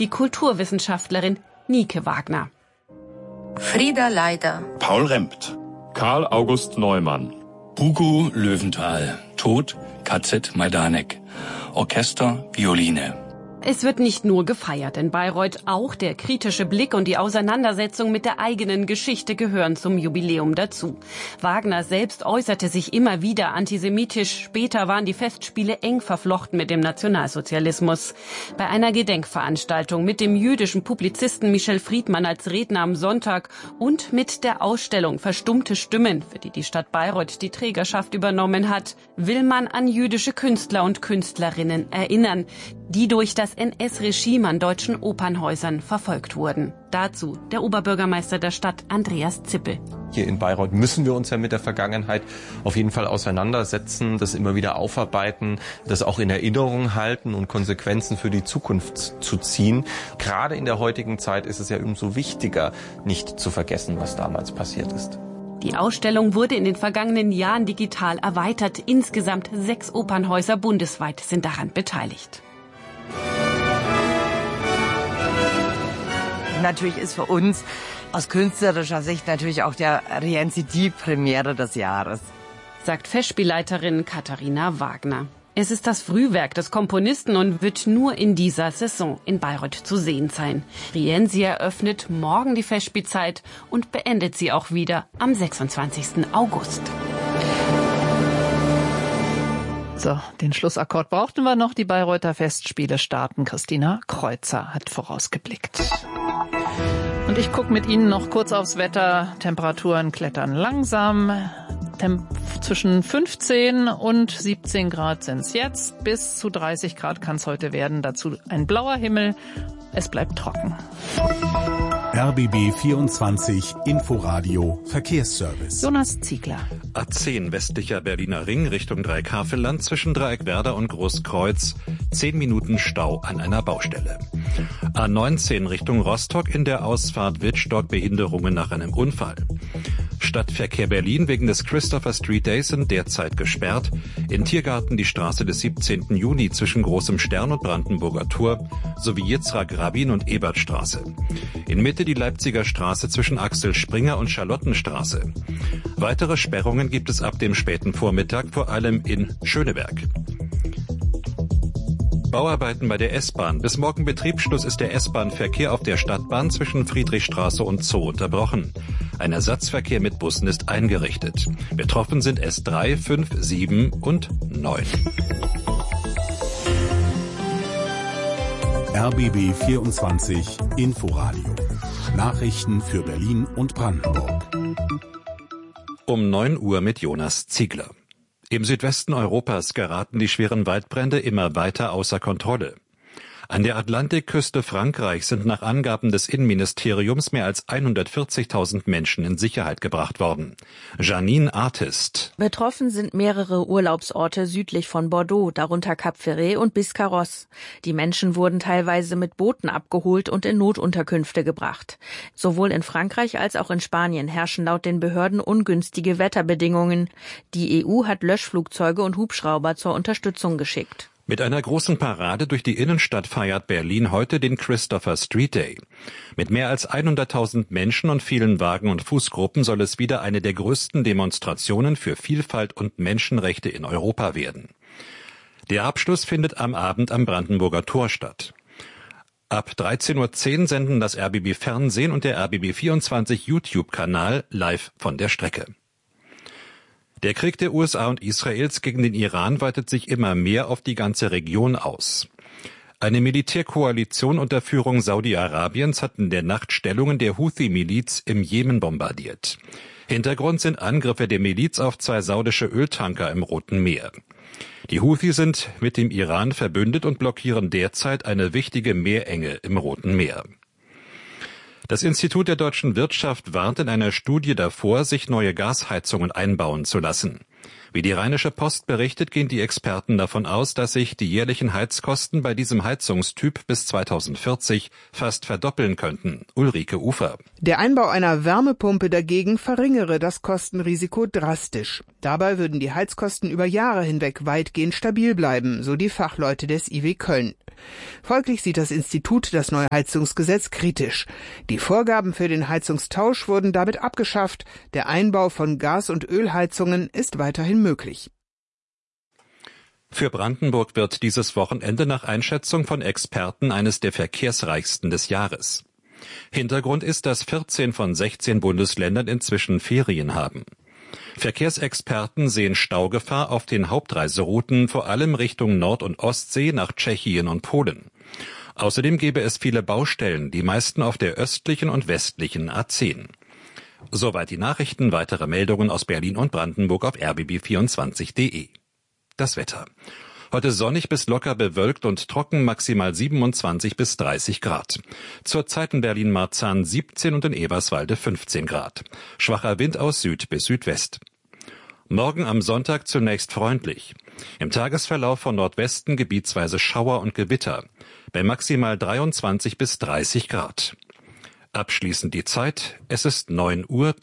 die Kulturwissenschaftlerin Nike Wagner. Frieda Leider, Paul Rempt, Karl August Neumann, Hugo Löwenthal, Tod, KZ Majdanek, Orchester, Violine. Es wird nicht nur gefeiert in Bayreuth, auch der kritische Blick und die Auseinandersetzung mit der eigenen Geschichte gehören zum Jubiläum dazu. Wagner selbst äußerte sich immer wieder antisemitisch. Später waren die Festspiele eng verflochten mit dem Nationalsozialismus. Bei einer Gedenkveranstaltung mit dem jüdischen Publizisten Michel Friedmann als Redner am Sonntag und mit der Ausstellung Verstummte Stimmen, für die die Stadt Bayreuth die Trägerschaft übernommen hat, will man an jüdische Künstler und Künstlerinnen erinnern, die durch das NS-Regime an deutschen Opernhäusern verfolgt wurden. Dazu der Oberbürgermeister der Stadt, Andreas Zippel. Hier in Bayreuth müssen wir uns ja mit der Vergangenheit auf jeden Fall auseinandersetzen, das immer wieder aufarbeiten, das auch in Erinnerung halten und Konsequenzen für die Zukunft zu ziehen. Gerade in der heutigen Zeit ist es ja umso wichtiger, nicht zu vergessen, was damals passiert ist. Die Ausstellung wurde in den vergangenen Jahren digital erweitert. Insgesamt 6 Opernhäuser bundesweit sind daran beteiligt. Natürlich ist für uns aus künstlerischer Sicht natürlich auch der Rienzi die Premiere des Jahres, sagt Festspielleiterin Katharina Wagner. Es ist das Frühwerk des Komponisten und wird nur in dieser Saison in Bayreuth zu sehen sein. Rienzi eröffnet morgen die Festspielzeit und beendet sie auch wieder am 26. August. So, den Schlussakkord brauchten wir noch. Die Bayreuther Festspiele starten. Christina Kreuzer hat vorausgeblickt. Und ich gucke mit Ihnen noch kurz aufs Wetter. Temperaturen klettern langsam. Zwischen 15 und 17 Grad sind es jetzt. Bis zu 30 Grad kann es heute werden. Dazu ein blauer Himmel. Es bleibt trocken. RBB 24 Inforadio Verkehrsservice. Jonas Ziegler. A10 westlicher Berliner Ring Richtung Dreieckhavelland zwischen Dreieckwerder und Großkreuz. 10 Minuten Stau an einer Baustelle. A19 Richtung Rostock in der Ausfahrt Wittstock Behinderungen nach einem Unfall. Stadtverkehr Berlin wegen des Christopher Street Days sind derzeit gesperrt. In Tiergarten die Straße des 17. Juni zwischen Großem Stern und Brandenburger Tor sowie Yitzhak Rabin und Ebertstraße. In Mitte die Leipziger Straße zwischen Axel Springer und Charlottenstraße. Weitere Sperrungen gibt es ab dem späten Vormittag, vor allem in Schöneberg. Bauarbeiten bei der S-Bahn. Bis morgen Betriebsschluss ist der S-Bahn-Verkehr auf der Stadtbahn zwischen Friedrichstraße und Zoo unterbrochen. Ein Ersatzverkehr mit Bussen ist eingerichtet. Betroffen sind S3, 5, 7 und 9. RBB 24 Inforadio. Nachrichten für Berlin und Brandenburg. Um 9 Uhr mit Jonas Ziegler. Im Südwesten Europas geraten die schweren Waldbrände immer weiter außer Kontrolle. An der Atlantikküste Frankreichs sind nach Angaben des Innenministeriums mehr als 140.000 Menschen in Sicherheit gebracht worden. Janine Artist. Betroffen sind mehrere Urlaubsorte südlich von Bordeaux, darunter Cap Ferret und Biscarrosse. Die Menschen wurden teilweise mit Booten abgeholt und in Notunterkünfte gebracht. Sowohl in Frankreich als auch in Spanien herrschen laut den Behörden ungünstige Wetterbedingungen. Die EU hat Löschflugzeuge und Hubschrauber zur Unterstützung geschickt. Mit einer großen Parade durch die Innenstadt feiert Berlin heute den Christopher Street Day. Mit mehr als 100.000 Menschen und vielen Wagen- und Fußgruppen soll es wieder eine der größten Demonstrationen für Vielfalt und Menschenrechte in Europa werden. Der Abschluss findet am Abend am Brandenburger Tor statt. Ab 13.10 Uhr senden das RBB Fernsehen und der RBB 24 YouTube-Kanal live von der Strecke. Der Krieg der USA und Israels gegen den Iran weitet sich immer mehr auf die ganze Region aus. Eine Militärkoalition unter Führung Saudi-Arabiens hat in der Nacht Stellungen der Houthi-Miliz im Jemen bombardiert. Hintergrund sind Angriffe der Miliz auf 2 saudische Öltanker im Roten Meer. Die Houthi sind mit dem Iran verbündet und blockieren derzeit eine wichtige Meerenge im Roten Meer. Das Institut der deutschen Wirtschaft warnt in einer Studie davor, sich neue Gasheizungen einbauen zu lassen. Wie die Rheinische Post berichtet, gehen die Experten davon aus, dass sich die jährlichen Heizkosten bei diesem Heizungstyp bis 2040 fast verdoppeln könnten. Ulrike Ufer. Der Einbau einer Wärmepumpe dagegen verringere das Kostenrisiko drastisch. Dabei würden die Heizkosten über Jahre hinweg weitgehend stabil bleiben, so die Fachleute des IW Köln. Folglich sieht das Institut das neue Heizungsgesetz kritisch. Die Vorgaben für den Heizungstausch wurden damit abgeschafft. Der Einbau von Gas- und Ölheizungen ist weiterhin möglich. Für Brandenburg wird dieses Wochenende nach Einschätzung von Experten eines der verkehrsreichsten des Jahres. Hintergrund ist, dass 14 von 16 Bundesländern inzwischen Ferien haben. Verkehrsexperten sehen Staugefahr auf den Hauptreiserouten, vor allem Richtung Nord- und Ostsee nach Tschechien und Polen. Außerdem gäbe es viele Baustellen, die meisten auf der östlichen und westlichen A10. Soweit die Nachrichten. Weitere Meldungen aus Berlin und Brandenburg auf rbb24.de. Das Wetter. Heute sonnig bis locker bewölkt und trocken, maximal 27 bis 30 Grad. Zurzeit in Berlin-Marzahn 17 und in Eberswalde 15 Grad. Schwacher Wind aus Süd bis Südwest. Morgen am Sonntag zunächst freundlich. Im Tagesverlauf von Nordwesten gebietsweise Schauer und Gewitter. Bei maximal 23 bis 30 Grad. Abschließend die Zeit. Es ist 9:03 Uhr.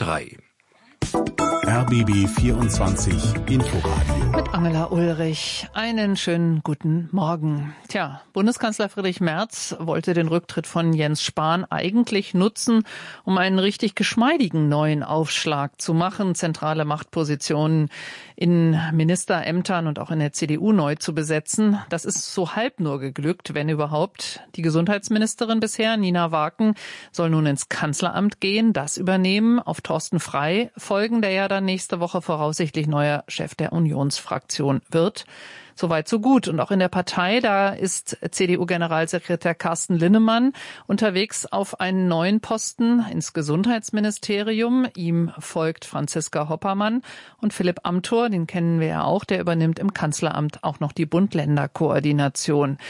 RBB 24 Inforadio. Mit Angela Ulrich. Einen schönen guten Morgen. Tja, Bundeskanzler Friedrich Merz wollte den Rücktritt von Jens Spahn eigentlich nutzen, um einen richtig geschmeidigen neuen Aufschlag zu machen, zentrale Machtpositionen in Ministerämtern und auch in der CDU neu zu besetzen. Das ist so halb nur geglückt, wenn überhaupt. Die Gesundheitsministerin bisher, Nina Waken, soll nun ins Kanzleramt gehen, das übernehmen, auf Thorsten Frey folgen, der ja dann nächste Woche voraussichtlich neuer Chef der Unionsfraktion wird. Soweit so gut. Und auch in der Partei, da ist CDU-Generalsekretär Carsten Linnemann unterwegs auf einen neuen Posten ins Gesundheitsministerium. Ihm folgt Franziska Hoppermann und Philipp Amthor, den kennen wir ja auch, der übernimmt im Kanzleramt auch noch die Bund-Länder-Koordination.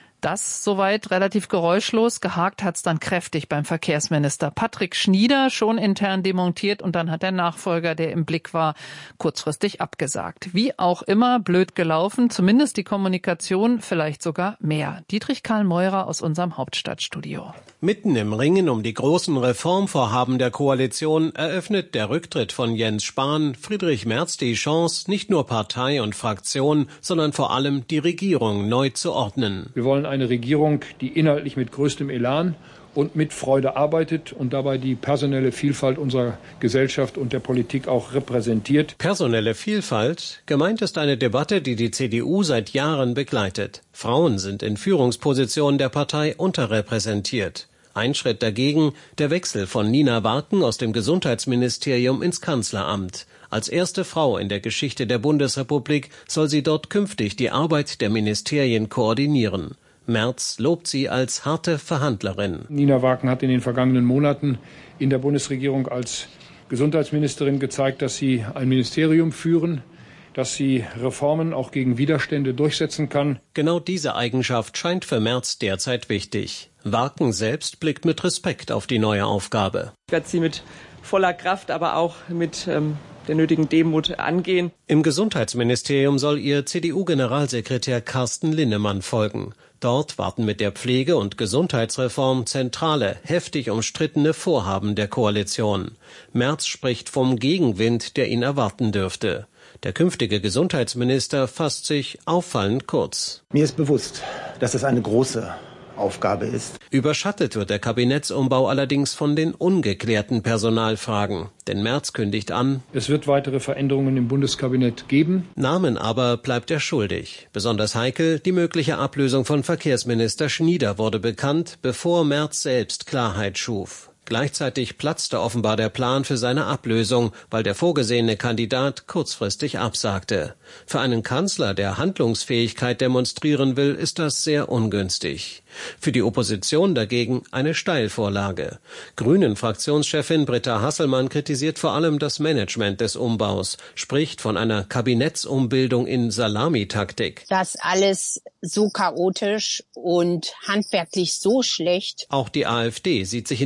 Das soweit relativ geräuschlos. Gehakt hat's dann kräftig beim Verkehrsminister Patrick Schnieder, schon intern demontiert, und dann hat der Nachfolger, der im Blick war, kurzfristig abgesagt. Wie auch immer, blöd gelaufen, zumindest die Kommunikation, vielleicht sogar mehr. Dietrich Karl Meurer aus unserem Hauptstadtstudio. Mitten im Ringen um die großen Reformvorhaben der Koalition eröffnet der Rücktritt von Jens Spahn Friedrich Merz die Chance, nicht nur Partei und Fraktion, sondern vor allem die Regierung neu zu ordnen. Wir wollen eine Regierung, die inhaltlich mit größtem Elan und mit Freude arbeitet und dabei die personelle Vielfalt unserer Gesellschaft und der Politik auch repräsentiert. Personelle Vielfalt? Gemeint ist eine Debatte, die die CDU seit Jahren begleitet. Frauen sind in Führungspositionen der Partei unterrepräsentiert. Ein Schritt dagegen, der Wechsel von Nina Waken aus dem Gesundheitsministerium ins Kanzleramt. Als erste Frau in der Geschichte der Bundesrepublik soll sie dort künftig die Arbeit der Ministerien koordinieren. Merz lobt sie als harte Verhandlerin. Nina Waken hat in den vergangenen Monaten in der Bundesregierung als Gesundheitsministerin gezeigt, dass sie ein Ministerium führen, dass sie Reformen auch gegen Widerstände durchsetzen kann. Genau diese Eigenschaft scheint für Merz derzeit wichtig. Waken selbst blickt mit Respekt auf die neue Aufgabe. Ich werde sie mit voller Kraft, aber auch mit der nötigen Demut angehen. Im Gesundheitsministerium soll ihr CDU-Generalsekretär Carsten Linnemann folgen. Dort warten mit der Pflege- und Gesundheitsreform zentrale, heftig umstrittene Vorhaben der Koalition. Merz spricht vom Gegenwind, der ihn erwarten dürfte. Der künftige Gesundheitsminister fasst sich auffallend kurz. Mir ist bewusst, dass es eine große Aufgabe ist. Überschattet wird der Kabinettsumbau allerdings von den ungeklärten Personalfragen. Denn Merz kündigt an, es wird weitere Veränderungen im Bundeskabinett geben. Namen aber bleibt er schuldig. Besonders heikel, die mögliche Ablösung von Verkehrsminister Schnieder wurde bekannt, bevor Merz selbst Klarheit schuf. Gleichzeitig platzte offenbar der Plan für seine Ablösung, weil der vorgesehene Kandidat kurzfristig absagte. Für einen Kanzler, der Handlungsfähigkeit demonstrieren will, ist das sehr ungünstig. Für die Opposition dagegen eine Steilvorlage. Grünen-Fraktionschefin Britta Hasselmann kritisiert vor allem das Management des Umbaus, spricht von einer Kabinettsumbildung in Salamitaktik. Das alles so chaotisch und handwerklich so schlecht. Auch die AfD sieht sich in ihrer Kritik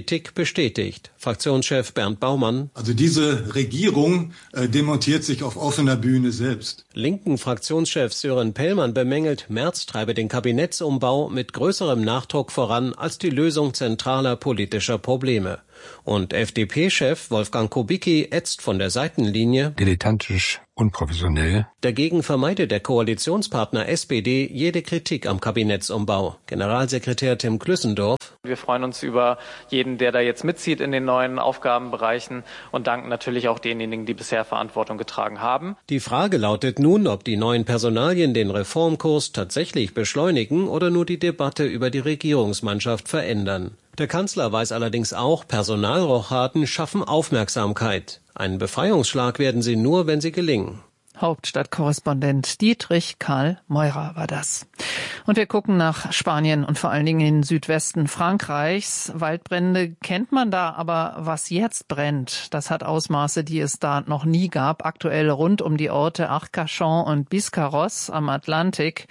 Kritik bestätigt. Fraktionschef Bernd Baumann. Also diese Regierung demontiert sich auf offener Bühne selbst. Linken Fraktionschef Sören Pellmann bemängelt, Merz treibe den Kabinettsumbau mit größerem Nachdruck voran als die Lösung zentraler politischer Probleme. Und FDP-Chef Wolfgang Kubicki ätzt von der Seitenlinie. Dilettantisch, unprofessionell. Dagegen vermeide der Koalitionspartner SPD jede Kritik am Kabinettsumbau. Generalsekretär Tim Klüssendorf. Wir freuen uns über jeden, der da jetzt mitzieht in den neuen Aufgabenbereichen und danken natürlich auch denjenigen, die bisher Verantwortung getragen haben. Die Frage lautet nun, ob die neuen Personalien den Reformkurs tatsächlich beschleunigen oder nur die Debatte über die Regierungsmannschaft verändern. Der Kanzler weiß allerdings auch, Personalrochaden schaffen Aufmerksamkeit. Einen Befreiungsschlag werden sie nur, wenn sie gelingen. Hauptstadtkorrespondent Dietrich Karl Meurer war das. Und wir gucken nach Spanien und vor allen Dingen in Südwesten Frankreichs. Waldbrände kennt man da, aber was jetzt brennt, das hat Ausmaße, die es da noch nie gab. Aktuell rund um die Orte Arcachon und Biscarrosse am Atlantik.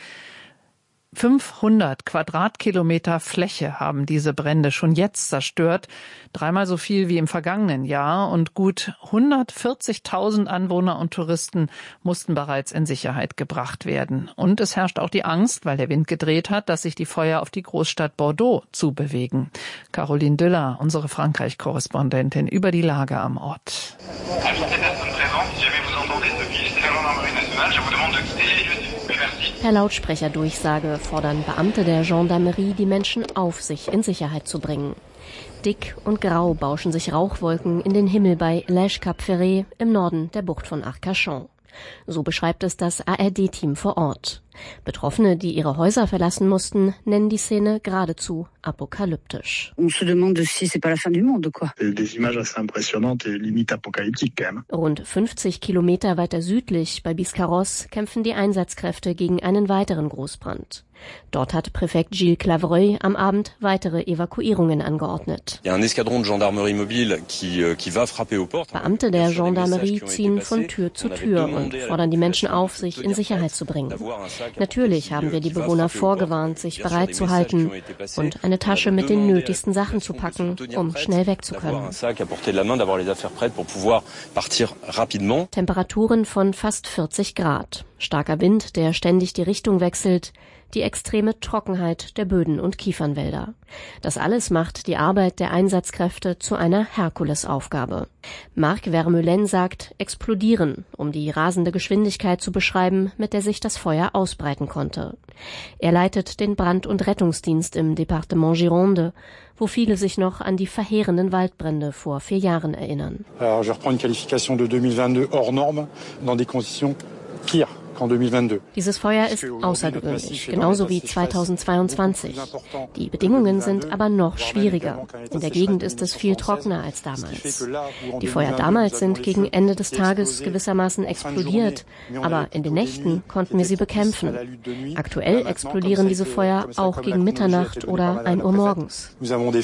500 Quadratkilometer Fläche haben diese Brände schon jetzt zerstört, dreimal so viel wie im vergangenen Jahr, und gut 140.000 Anwohner und Touristen mussten bereits in Sicherheit gebracht werden. Und es herrscht auch die Angst, weil der Wind gedreht hat, dass sich die Feuer auf die Großstadt Bordeaux zubewegen. Caroline Düller, unsere Frankreich-Korrespondentin, über die Lage am Ort. Per Lautsprecherdurchsage fordern Beamte der Gendarmerie, die Menschen auf, sich in Sicherheit zu bringen. Dick und grau bauschen sich Rauchwolken in den Himmel bei Lège-Cap-Ferré im Norden der Bucht von Arcachon. So beschreibt es das ARD-Team vor Ort. Betroffene, die ihre Häuser verlassen mussten, nennen die Szene geradezu apokalyptisch. Rund 50 Kilometer weiter südlich bei Biscarrosse kämpfen die Einsatzkräfte gegen einen weiteren Großbrand. Dort hat Präfekt Gilles Clavreuil am Abend weitere Evakuierungen angeordnet. Beamte der Gendarmerie ziehen von Tür zu Tür und fordern die Menschen auf, sich in Sicherheit zu bringen. Natürlich haben wir die Bewohner vorgewarnt, sich bereit zu halten und eine Tasche mit den nötigsten Sachen zu packen, um schnell weg zu können. Temperaturen von fast 40 Grad. Starker Wind, der ständig die Richtung wechselt, die extreme Trockenheit der Böden und Kiefernwälder. Das alles macht die Arbeit der Einsatzkräfte zu einer Herkulesaufgabe. Marc Vermeulen sagt, explodieren, um die rasende Geschwindigkeit zu beschreiben, mit der sich das Feuer ausbreiten konnte. Er leitet den Brand- und Rettungsdienst im Departement Gironde, wo viele sich noch an die verheerenden Waldbrände vor 4 Jahren erinnern. Alors, je reprends une qualification de 2022 hors norme dans des conditions pires. Dieses Feuer ist außergewöhnlich, genauso wie 2022. Die Bedingungen sind aber noch schwieriger. In der Gegend ist es viel trockener als damals. Die Feuer damals sind gegen Ende des Tages gewissermaßen explodiert, aber in den Nächten konnten wir sie bekämpfen. Aktuell explodieren diese Feuer auch gegen Mitternacht oder 1 Uhr morgens.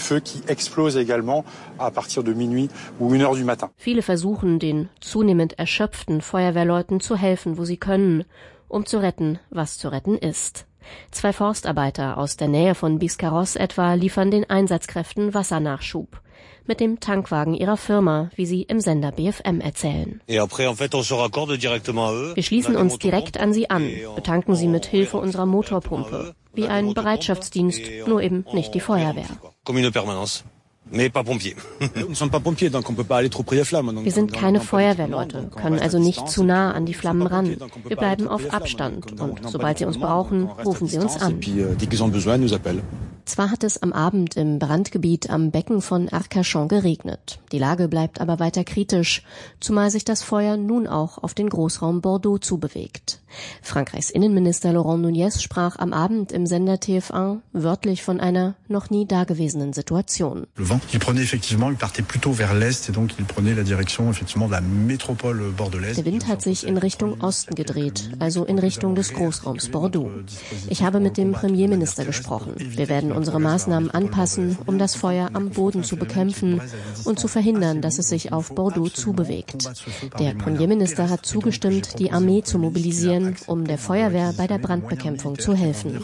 Viele versuchen, den zunehmend erschöpften Feuerwehrleuten zu helfen, wo sie können, um zu retten, was zu retten ist. 2 Forstarbeiter aus der Nähe von Biscarrosse etwa liefern den Einsatzkräften Wassernachschub. Mit dem Tankwagen ihrer Firma, wie sie im Sender BFM erzählen. Wir schließen uns direkt an sie an, betanken sie mit Hilfe unserer Motorpumpe. Wie ein Bereitschaftsdienst, nur eben nicht die Feuerwehr. Wir sind keine Feuerwehrleute, können also nicht zu nah an die Flammen ran. Wir bleiben auf Abstand und sobald sie uns brauchen, rufen sie uns an. Zwar hat es am Abend im Brandgebiet am Becken von Arcachon geregnet. Die Lage bleibt aber weiter kritisch, zumal sich das Feuer nun auch auf den Großraum Bordeaux zubewegt. Frankreichs Innenminister Laurent Nunez sprach am Abend im Sender TF1 wörtlich von einer noch nie dagewesenen Situation. Il prenait effectivement, il partait plutôt vers l'est et donc il prenait la direction effectivement de la métropole bordelaise. Der Wind hat sich in Richtung Osten gedreht, also in Richtung des Großraums Bordeaux. Ich habe mit dem Premierminister gesprochen. Wir werden unsere Maßnahmen anpassen, um das Feuer am Boden zu bekämpfen und zu verhindern, dass es sich auf Bordeaux zubewegt. Der Premierminister hat zugestimmt, die Armee zu mobilisieren, um der Feuerwehr bei der Brandbekämpfung zu helfen.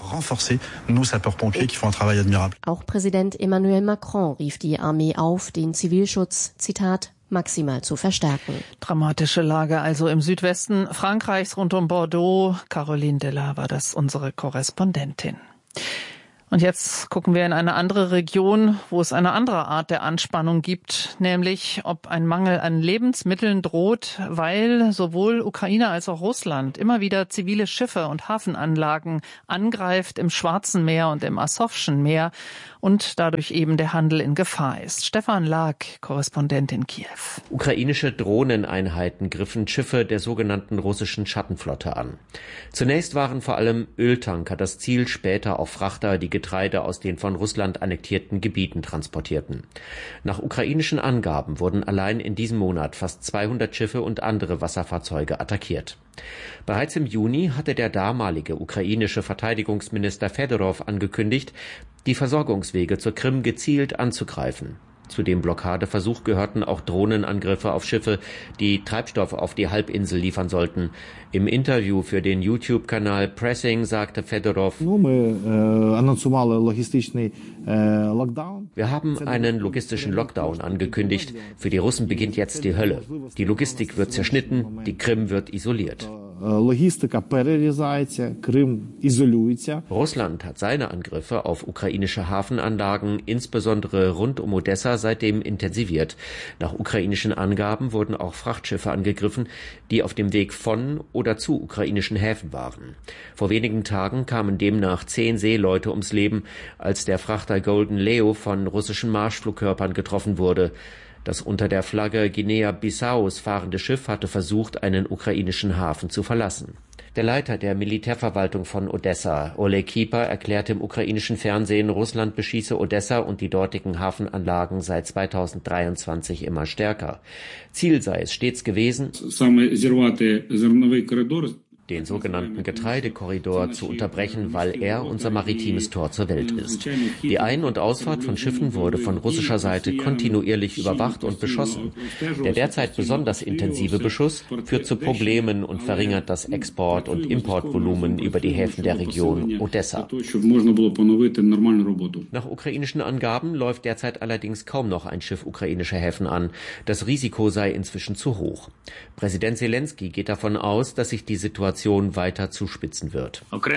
Auch Präsident Emmanuel Macron rief die Armee auf, den Zivilschutz, Zitat, maximal zu verstärken. Dramatische Lage also im Südwesten Frankreichs rund um Bordeaux. Caroline Della war das, unsere Korrespondentin. Und jetzt gucken wir in eine andere Region, wo es eine andere Art der Anspannung gibt, nämlich ob ein Mangel an Lebensmitteln droht, weil sowohl Ukraine als auch Russland immer wieder zivile Schiffe und Hafenanlagen angreift im Schwarzen Meer und im Asowschen Meer und dadurch eben der Handel in Gefahr ist. Stefan Lag, Korrespondent in Kiew. Ukrainische Drohneneinheiten griffen Schiffe der sogenannten russischen Schattenflotte an. Zunächst waren vor allem Öltanker das Ziel, später auch Frachter, die Getreide aus den von Russland annektierten Gebieten transportierten. Nach ukrainischen Angaben wurden allein in diesem Monat fast 200 Schiffe und andere Wasserfahrzeuge attackiert. Bereits im Juni hatte der damalige ukrainische Verteidigungsminister Fedorov angekündigt, die Versorgungswege zur Krim gezielt anzugreifen. Zu dem Blockadeversuch gehörten auch Drohnenangriffe auf Schiffe, die Treibstoff auf die Halbinsel liefern sollten. Im Interview für den YouTube-Kanal Pressing sagte Fedorov: Wir haben einen logistischen Lockdown angekündigt. Für die Russen beginnt jetzt die Hölle. Die Logistik wird zerschnitten, die Krim wird isoliert. Russland hat seine Angriffe auf ukrainische Hafenanlagen, insbesondere rund um Odessa, seitdem intensiviert. Nach ukrainischen Angaben wurden auch Frachtschiffe angegriffen, die auf dem Weg von oder zu ukrainischen Häfen waren. Vor wenigen Tagen kamen demnach 10 Seeleute ums Leben, als der Frachter Golden Leo von russischen Marschflugkörpern getroffen wurde. Das unter der Flagge Guinea-Bissaus fahrende Schiff hatte versucht, einen ukrainischen Hafen zu verlassen. Der Leiter der Militärverwaltung von Odessa, Oleg Kipa, erklärte im ukrainischen Fernsehen, Russland beschieße Odessa und die dortigen Hafenanlagen seit 2023 immer stärker. Ziel sei es stets gewesen, den sogenannten Getreidekorridor zu unterbrechen, weil er unser maritimes Tor zur Welt ist. Die Ein- und Ausfahrt von Schiffen wurde von russischer Seite kontinuierlich überwacht und beschossen. Der derzeit besonders intensive Beschuss führt zu Problemen und verringert das Export- und Importvolumen über die Häfen der Region Odessa. Nach ukrainischen Angaben läuft derzeit allerdings kaum noch ein Schiff ukrainischer Häfen an. Das Risiko sei inzwischen zu hoch. Präsident Zelensky geht davon aus, dass sich die Situation weiter zuspitzen wird.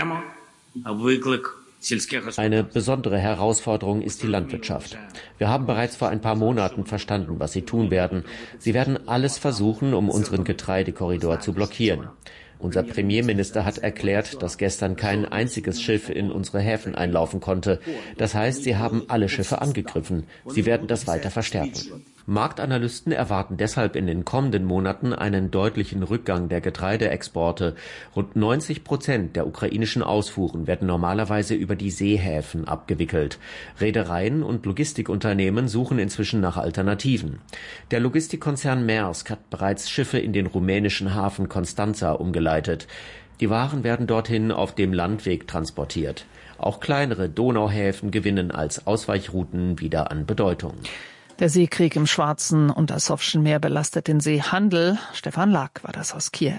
Eine besondere Herausforderung ist die Landwirtschaft. Wir haben bereits vor ein paar Monaten verstanden, was sie tun werden. Sie werden alles versuchen, um unseren Getreidekorridor zu blockieren. Unser Premierminister hat erklärt, dass gestern kein einziges Schiff in unsere Häfen einlaufen konnte. Das heißt, sie haben alle Schiffe angegriffen. Sie werden das weiter verstärken. Marktanalysten erwarten deshalb in den kommenden Monaten einen deutlichen Rückgang der Getreideexporte. Rund 90% der ukrainischen Ausfuhren werden normalerweise über die Seehäfen abgewickelt. Reedereien und Logistikunternehmen suchen inzwischen nach Alternativen. Der Logistikkonzern Maersk hat bereits Schiffe in den rumänischen Hafen Constanța umgeleitet. Die Waren werden dorthin auf dem Landweg transportiert. Auch kleinere Donauhäfen gewinnen als Ausweichrouten wieder an Bedeutung. Der Seekrieg im Schwarzen und Asowschen Meer belastet den Seehandel. Stefan Lag war das aus Kiew.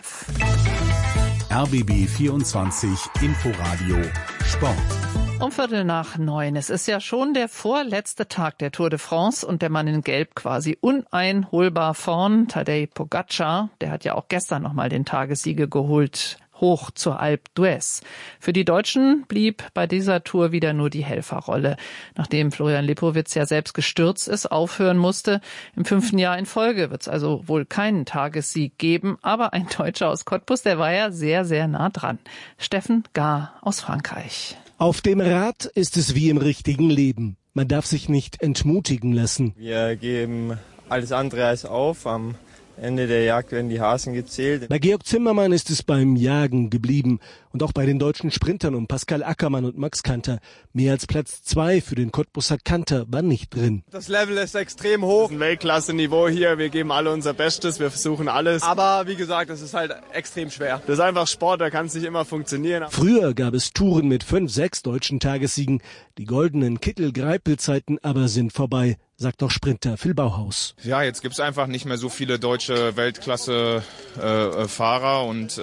RBB 24 Inforadio Sport. Um 8:45. Es ist ja schon der vorletzte Tag der Tour de France und der Mann in Gelb quasi uneinholbar vorn. Tadej Pogačar, der hat ja auch gestern nochmal den Tagessiege geholt, hoch zur Alpe d'Huez. Für die Deutschen blieb bei dieser Tour wieder nur die Helferrolle. Nachdem Florian Lipowitz ja selbst gestürzt ist, aufhören musste. Im 5. Jahr in Folge wird es also wohl keinen Tagessieg geben. Aber ein Deutscher aus Cottbus, der war ja sehr, sehr nah dran. Steffen Gar aus Frankreich. Auf dem Rad ist es wie im richtigen Leben. Man darf sich nicht entmutigen lassen. Wir geben alles andere als auf. Am Ende der Jagd werden die Hasen gezählt. Bei Georg Zimmermann ist es beim Jagen geblieben. Und auch bei den deutschen Sprintern um Pascal Ackermann und Max Kanter. Mehr als Platz 2 für den Cottbusser Kanter war nicht drin. Das Level ist extrem hoch. Ein Weltklasse-Niveau hier. Wir geben alle unser Bestes. Wir versuchen alles. Aber wie gesagt, das ist halt extrem schwer. Das ist einfach Sport, da kann es nicht immer funktionieren. Früher gab es Touren mit 5, 6 deutschen Tagessiegen. Die goldenen Kittel-Greipel-Zeiten aber sind vorbei, sagt auch Sprinter Phil Bauhaus. Ja, jetzt gibt's einfach nicht mehr so viele deutsche Weltklasse-Fahrer und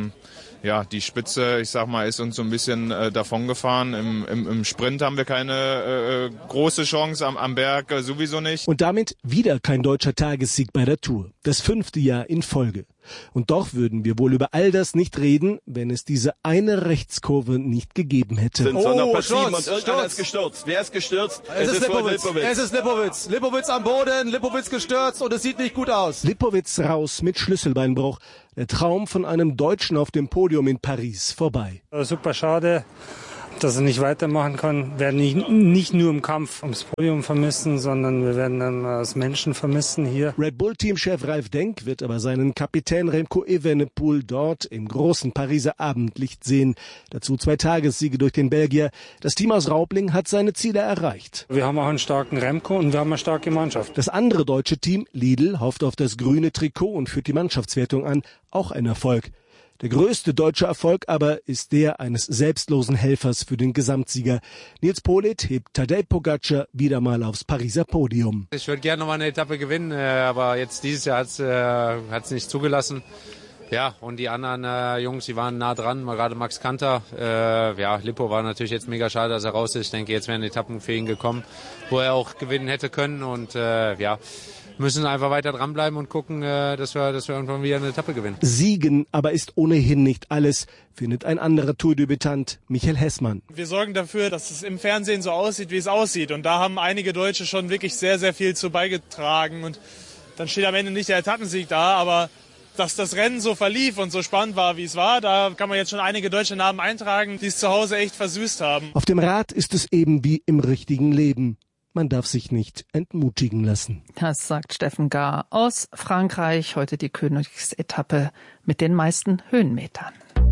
ja, die Spitze, ich sag mal, ist uns so ein bisschen davongefahren. Im Sprint haben wir keine große Chance, am Berg sowieso nicht. Und damit wieder kein deutscher Tagessieg bei der Tour. Das 5. Jahr in Folge. Und doch würden wir wohl über all das nicht reden, wenn es diese eine Rechtskurve nicht gegeben hätte. Sturz. Ist gestürzt. Wer ist gestürzt? Es ist Lipowitz. Es ist Lipowitz. Lipowitz am Boden, Lipowitz gestürzt und es sieht nicht gut aus. Lipowitz raus mit Schlüsselbeinbruch. Der Traum von einem Deutschen auf dem Podium in Paris vorbei. Super schade, dass er nicht weitermachen kann. Wir werden ihn nicht nur im Kampf ums Podium vermissen, sondern wir werden dann als Menschen vermissen hier. Red Bull-Teamchef Ralf Denk wird aber seinen Kapitän Remco Evenepoel dort im großen Pariser Abendlicht sehen. Dazu 2 Tagessiege durch den Belgier. Das Team aus Raubling hat seine Ziele erreicht. Wir haben auch einen starken Remco und wir haben eine starke Mannschaft. Das andere deutsche Team, Lidl, hofft auf das grüne Trikot und führt die Mannschaftswertung an. Auch ein Erfolg. Der größte deutsche Erfolg aber ist der eines selbstlosen Helfers für den Gesamtsieger. Nils Politt hebt Tadej Pogačar wieder mal aufs Pariser Podium. Ich würde gerne noch mal eine Etappe gewinnen, aber jetzt dieses Jahr hat's nicht zugelassen. Ja, und die anderen Jungs, die waren nah dran, gerade Max Kanter. Ja, Lippo war natürlich jetzt mega schade, dass er raus ist. Ich denke, jetzt wären Etappen für ihn gekommen, wo er auch gewinnen hätte können und ja. Müssen einfach weiter dranbleiben und gucken, dass wir irgendwann wieder eine Etappe gewinnen. Siegen aber ist ohnehin nicht alles, findet ein anderer Tourdebütant, Michael Hessmann. Wir sorgen dafür, dass es im Fernsehen so aussieht, wie es aussieht. Und da haben einige Deutsche schon wirklich sehr, sehr viel zu beigetragen. Und dann steht am Ende nicht der Etappensieg da, aber dass das Rennen so verlief und so spannend war, wie es war, da kann man jetzt schon einige deutsche Namen eintragen, die es zu Hause echt versüßt haben. Auf dem Rad ist es eben wie im richtigen Leben. Man darf sich nicht entmutigen lassen. Das sagt Steffen Gahr aus Frankreich. Heute die Königsetappe mit den meisten Höhenmetern.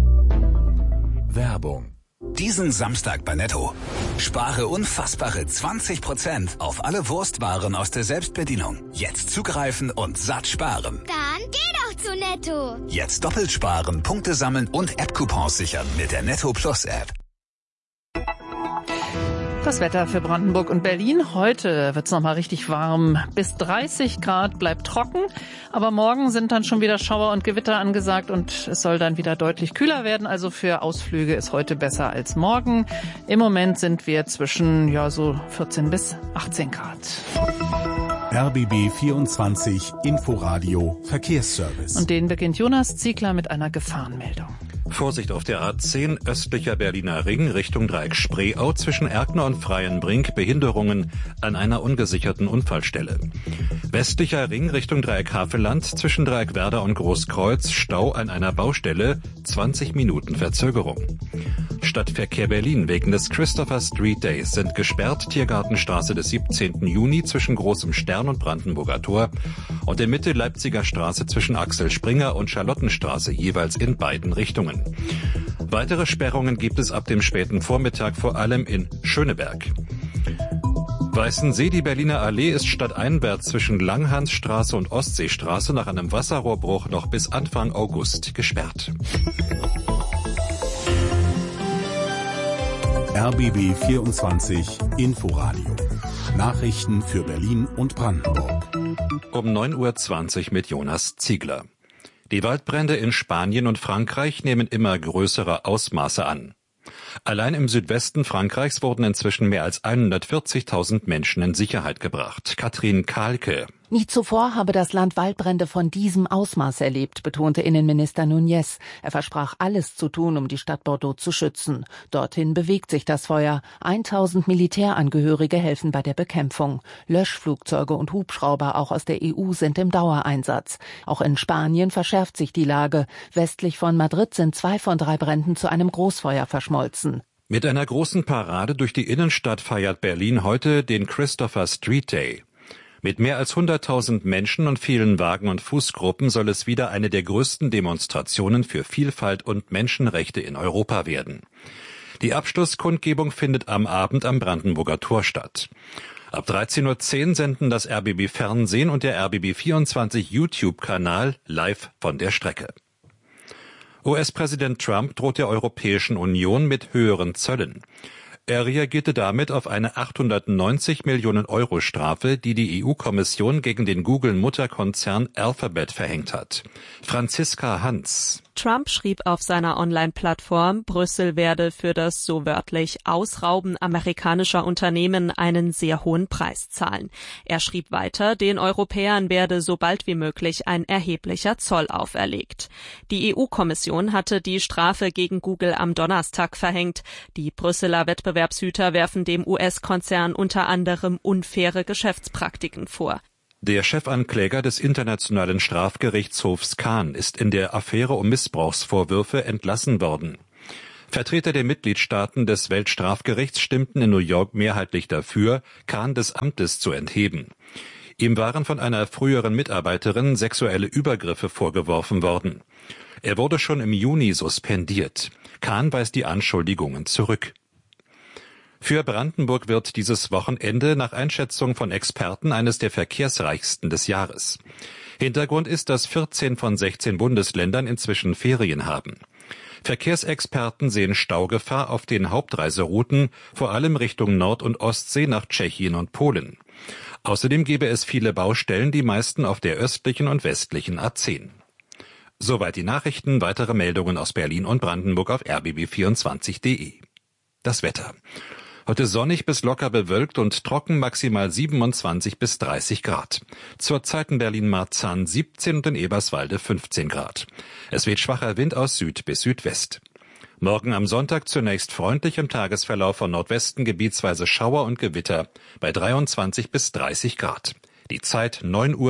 Werbung. Diesen Samstag bei Netto. Spare unfassbare 20% auf alle Wurstwaren aus der Selbstbedienung. Jetzt zugreifen und satt sparen. Dann geh doch zu Netto. Jetzt doppelt sparen, Punkte sammeln und App-Coupons sichern mit der Netto Plus App. Das Wetter für Brandenburg und Berlin. Heute wird's noch mal richtig warm. Bis 30 Grad, bleibt trocken. Aber morgen sind dann schon wieder Schauer und Gewitter angesagt und es soll dann wieder deutlich kühler werden. Also für Ausflüge ist heute besser als morgen. Im Moment sind wir zwischen so 14 bis 18 Grad. RBB 24 Inforadio Verkehrsservice. Und den beginnt Jonas Ziegler mit einer Gefahrenmeldung. Vorsicht auf der A10 östlicher Berliner Ring Richtung Dreieck Spreeau zwischen Erkner und Freienbrink Behinderungen an einer ungesicherten Unfallstelle. Westlicher Ring Richtung Dreieck Havelland zwischen Dreieck Werder und Großkreuz Stau an einer Baustelle 20 Minuten Verzögerung. Stadtverkehr Berlin wegen des Christopher Street Days sind gesperrt Tiergartenstraße des 17. Juni zwischen Großem Stern und Brandenburger Tor und in Mitte Leipziger Straße zwischen Axel Springer und Charlottenstraße jeweils in beiden Richtungen. Weitere Sperrungen gibt es ab dem späten Vormittag vor allem in Schöneberg. Weißensee, die Berliner Allee ist stadteinwärts zwischen Langhansstraße und Ostseestraße nach einem Wasserrohrbruch noch bis Anfang August gesperrt. RBB 24 Inforadio. Nachrichten für Berlin und Brandenburg. Um 9:20 Uhr mit Jonas Ziegler. Die Waldbrände in Spanien und Frankreich nehmen immer größere Ausmaße an. Allein im Südwesten Frankreichs wurden inzwischen mehr als 140.000 Menschen in Sicherheit gebracht. Katrin Kahlke. Nie zuvor habe das Land Waldbrände von diesem Ausmaß erlebt, betonte Innenminister Núñez. Er versprach, alles zu tun, um die Stadt Bordeaux zu schützen. Dorthin bewegt sich das Feuer. 1000 Militärangehörige helfen bei der Bekämpfung. Löschflugzeuge und Hubschrauber auch aus der EU sind im Dauereinsatz. Auch in Spanien verschärft sich die Lage. Westlich von Madrid sind 2 von 3 Bränden zu einem Großfeuer verschmolzen. Mit einer großen Parade durch die Innenstadt feiert Berlin heute den Christopher Street Day. Mit mehr als 100.000 Menschen und vielen Wagen- und Fußgruppen soll es wieder eine der größten Demonstrationen für Vielfalt und Menschenrechte in Europa werden. Die Abschlusskundgebung findet am Abend am Brandenburger Tor statt. Ab 13.10 Uhr senden das RBB Fernsehen und der RBB 24 YouTube-Kanal live von der Strecke. US-Präsident Trump droht der Europäischen Union mit höheren Zöllen. Er reagierte damit auf eine 890 Millionen Euro Strafe, die die EU-Kommission gegen den Google-Mutterkonzern Alphabet verhängt hat. Franziska Hans. Trump schrieb auf seiner Online-Plattform, Brüssel werde für das so wörtlich Ausrauben amerikanischer Unternehmen einen sehr hohen Preis zahlen. Er schrieb weiter, den Europäern werde so bald wie möglich ein erheblicher Zoll auferlegt. Die EU-Kommission hatte die Strafe gegen Google am Donnerstag verhängt. Die Brüsseler Wettbewerbshüter werfen dem US-Konzern unter anderem unfaire Geschäftspraktiken vor. Der Chefankläger des Internationalen Strafgerichtshofs Khan ist in der Affäre um Missbrauchsvorwürfe entlassen worden. Vertreter der Mitgliedstaaten des Weltstrafgerichts stimmten in New York mehrheitlich dafür, Khan des Amtes zu entheben. Ihm waren von einer früheren Mitarbeiterin sexuelle Übergriffe vorgeworfen worden. Er wurde schon im Juni suspendiert. Khan weist die Anschuldigungen zurück. Für Brandenburg wird dieses Wochenende nach Einschätzung von Experten eines der verkehrsreichsten des Jahres. Hintergrund ist, dass 14 von 16 Bundesländern inzwischen Ferien haben. Verkehrsexperten sehen Staugefahr auf den Hauptreiserouten, vor allem Richtung Nord- und Ostsee nach Tschechien und Polen. Außerdem gäbe es viele Baustellen, die meisten auf der östlichen und westlichen A10. Soweit die Nachrichten, weitere Meldungen aus Berlin und Brandenburg auf rbb24.de. Das Wetter. Heute sonnig bis locker bewölkt und trocken, maximal 27 bis 30 Grad. Zurzeit in Berlin-Marzahn 17 und in Eberswalde 15 Grad. Es weht schwacher Wind aus Süd bis Südwest. Morgen am Sonntag zunächst freundlich, im Tagesverlauf von Nordwesten gebietsweise Schauer und Gewitter bei 23 bis 30 Grad. Die Zeit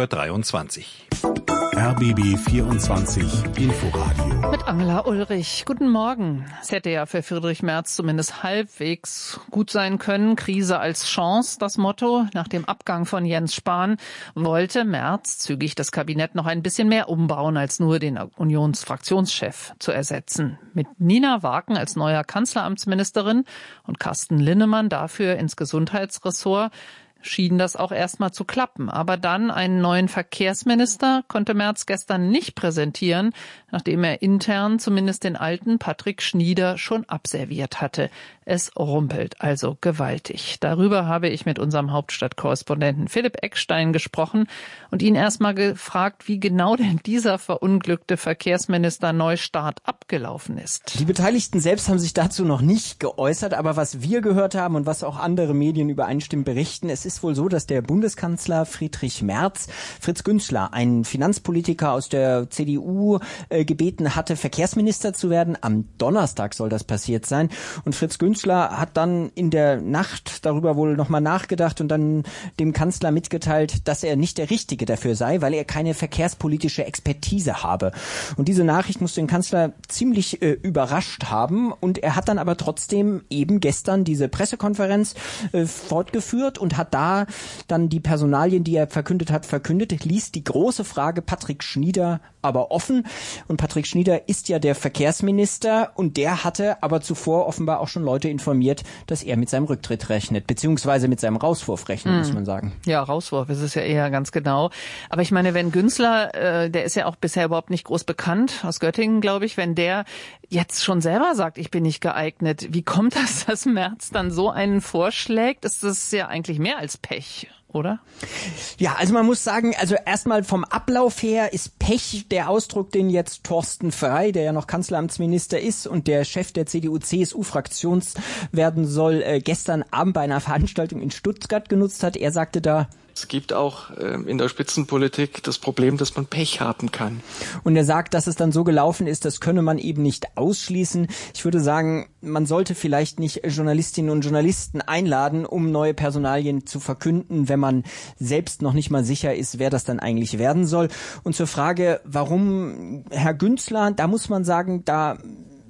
9:23 Uhr. RBB 24 Inforadio. Mit Angela Ulrich. Guten Morgen. Es hätte ja für Friedrich Merz zumindest halbwegs gut sein können. Krise als Chance, das Motto. Nach dem Abgang von Jens Spahn wollte Merz zügig das Kabinett noch ein bisschen mehr umbauen, als nur den Unionsfraktionschef zu ersetzen. Mit Nina Waken als neuer Kanzleramtsministerin und Carsten Linnemann dafür ins Gesundheitsressort schien das auch erstmal zu klappen. Aber dann einen neuen Verkehrsminister konnte Merz gestern nicht präsentieren, nachdem er intern zumindest den alten Patrick Schnieder schon abserviert hatte. Es rumpelt also gewaltig. Darüber habe ich mit unserem Hauptstadtkorrespondenten Philipp Eckstein gesprochen und ihn erstmal gefragt, wie genau denn dieser verunglückte Verkehrsminister-Neustart abgelaufen ist. Die Beteiligten selbst haben sich dazu noch nicht geäußert, aber was wir gehört haben und was auch andere Medien übereinstimmend berichten, es ist wohl so, dass der Bundeskanzler Friedrich Merz Fritz Günzler, einen Finanzpolitiker aus der CDU, gebeten hatte, Verkehrsminister zu werden. Am Donnerstag soll das passiert sein. Und Fritz Günzler hat dann in der Nacht darüber wohl nochmal nachgedacht und dann dem Kanzler mitgeteilt, dass er nicht der Richtige dafür sei, weil er keine verkehrspolitische Expertise habe. Und diese Nachricht musste den Kanzler ziemlich überrascht haben. Und er hat dann aber trotzdem eben gestern diese Pressekonferenz fortgeführt und hat da dann die Personalien, die er verkündet hat, ließ die große Frage Patrick Schnieder aber offen. Und Patrick Schnieder ist ja der Verkehrsminister und der hatte aber zuvor offenbar auch schon Leute informiert, dass er mit seinem Rücktritt rechnet, beziehungsweise mit seinem Rauswurf rechnet, muss man sagen. Ja, Rauswurf ist es ja eher ganz genau. Aber ich meine, wenn Günzler, der ist ja auch bisher überhaupt nicht groß bekannt, aus Göttingen, glaube ich, wenn der jetzt schon selber sagt, ich bin nicht geeignet, wie kommt das, dass Merz dann so einen vorschlägt? Das ist ja eigentlich mehr als Pech, oder? Ja, also man muss sagen, also erstmal vom Ablauf her ist Pech der Ausdruck, den jetzt Thorsten Frey, der ja noch Kanzleramtsminister ist und der Chef der CDU-CSU-Fraktions werden soll, gestern Abend bei einer Veranstaltung in Stuttgart genutzt hat. Er sagte da: Es gibt auch in der Spitzenpolitik das Problem, dass man Pech haben kann. Und er sagt, dass es dann so gelaufen ist, das könne man eben nicht ausschließen. Ich würde sagen, man sollte vielleicht nicht Journalistinnen und Journalisten einladen, um neue Personalien zu verkünden, wenn man selbst noch nicht mal sicher ist, wer das dann eigentlich werden soll. Und zur Frage, warum Herr Günzler, da muss man sagen, da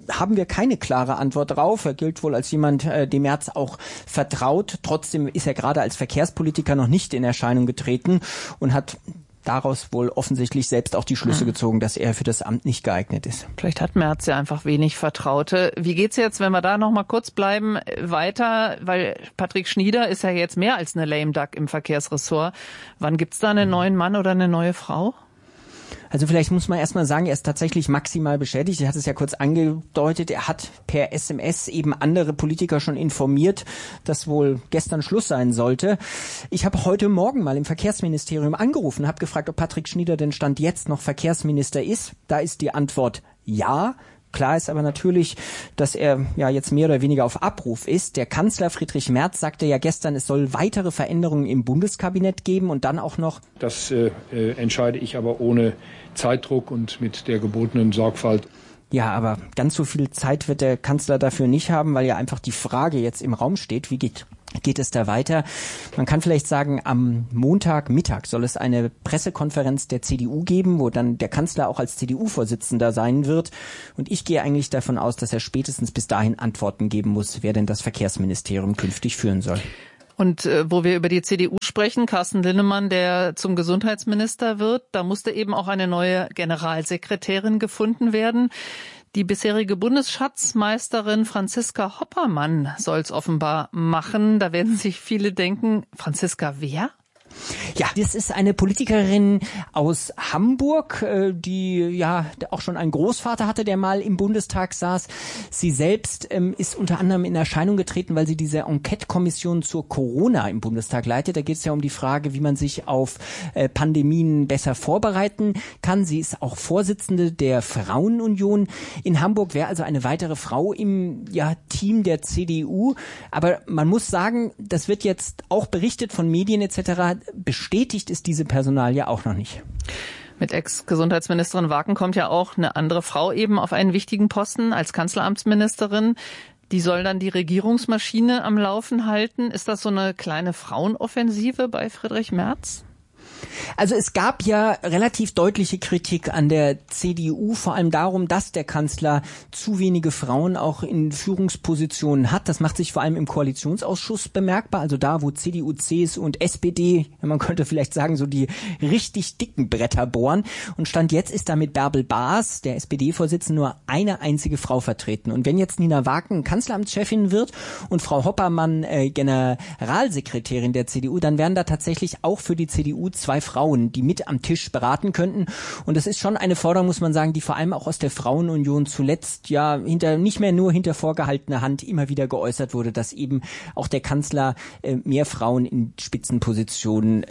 haben wir keine klare Antwort drauf. Er gilt wohl als jemand, dem Merz auch vertraut. Trotzdem ist er gerade als Verkehrspolitiker noch nicht in Erscheinung getreten und hat daraus wohl offensichtlich selbst auch die Schlüsse gezogen, dass er für das Amt nicht geeignet ist. Vielleicht hat Merz ja einfach wenig Vertraute. Wie geht's jetzt, wenn wir da noch mal kurz bleiben, weiter? Weil Patrick Schnieder ist ja jetzt mehr als eine lame duck im Verkehrsressort. Wann gibt's da einen neuen Mann oder eine neue Frau? Also vielleicht muss man erstmal sagen, er ist tatsächlich maximal beschädigt. Er hat es ja kurz angedeutet. Er hat per SMS eben andere Politiker schon informiert, dass wohl gestern Schluss sein sollte. Ich habe heute Morgen mal im Verkehrsministerium angerufen, habe gefragt, ob Patrick Schnieder denn Stand jetzt noch Verkehrsminister ist. Da ist die Antwort ja. Klar ist aber natürlich, dass er ja jetzt mehr oder weniger auf Abruf ist. Der Kanzler Friedrich Merz sagte ja gestern, es soll weitere Veränderungen im Bundeskabinett geben und dann auch noch. Das entscheide ich aber ohne Zeitdruck und mit der gebotenen Sorgfalt. Ja, aber ganz so viel Zeit wird der Kanzler dafür nicht haben, weil ja einfach die Frage jetzt im Raum steht, wie geht es da weiter? Man kann vielleicht sagen, am Montagmittag soll es eine Pressekonferenz der CDU geben, wo dann der Kanzler auch als CDU-Vorsitzender sein wird. Und ich gehe eigentlich davon aus, dass er spätestens bis dahin Antworten geben muss, wer denn das Verkehrsministerium künftig führen soll. Und wo wir über die CDU sprechen, Carsten Linnemann, der zum Gesundheitsminister wird, da musste eben auch eine neue Generalsekretärin gefunden werden. Die bisherige Bundesschatzmeisterin Franziska Hoppermann soll es offenbar machen. Da werden sich viele denken, Franziska wer? Ja, das ist eine Politikerin aus Hamburg, die ja auch schon einen Großvater hatte, der mal im Bundestag saß. Sie selbst ist unter anderem in Erscheinung getreten, weil sie diese Enquete-Kommission zur Corona im Bundestag leitet. Da geht es ja um die Frage, wie man sich auf Pandemien besser vorbereiten kann. Sie ist auch Vorsitzende der Frauenunion in Hamburg, wäre also eine weitere Frau im Team der CDU. Aber man muss sagen, das wird jetzt auch berichtet von Medien etc., bestätigt ist diese Personalie auch noch nicht. Mit Ex-Gesundheitsministerin Waken kommt ja auch eine andere Frau eben auf einen wichtigen Posten als Kanzleramtsministerin. Die soll dann die Regierungsmaschine am Laufen halten. Ist das so eine kleine Frauenoffensive bei Friedrich Merz? Also es gab ja relativ deutliche Kritik an der CDU, vor allem darum, dass der Kanzler zu wenige Frauen auch in Führungspositionen hat. Das macht sich vor allem im Koalitionsausschuss bemerkbar, also da, wo CDU, CSU und SPD, man könnte vielleicht sagen, so die richtig dicken Bretter bohren. Und Stand jetzt ist da mit Bärbel Baas, der SPD-Vorsitzende, nur eine einzige Frau vertreten. Und wenn jetzt Nina Waken Kanzleramtschefin wird und Frau Hoppermann Generalsekretärin der CDU, dann wären da tatsächlich auch für die CDU zwei Frauen, die mit am Tisch beraten könnten. Und das ist schon eine Forderung, muss man sagen, die vor allem auch aus der Frauenunion zuletzt nicht mehr nur hinter vorgehaltener Hand immer wieder geäußert wurde, dass eben auch der Kanzler mehr Frauen in Spitzenpositionen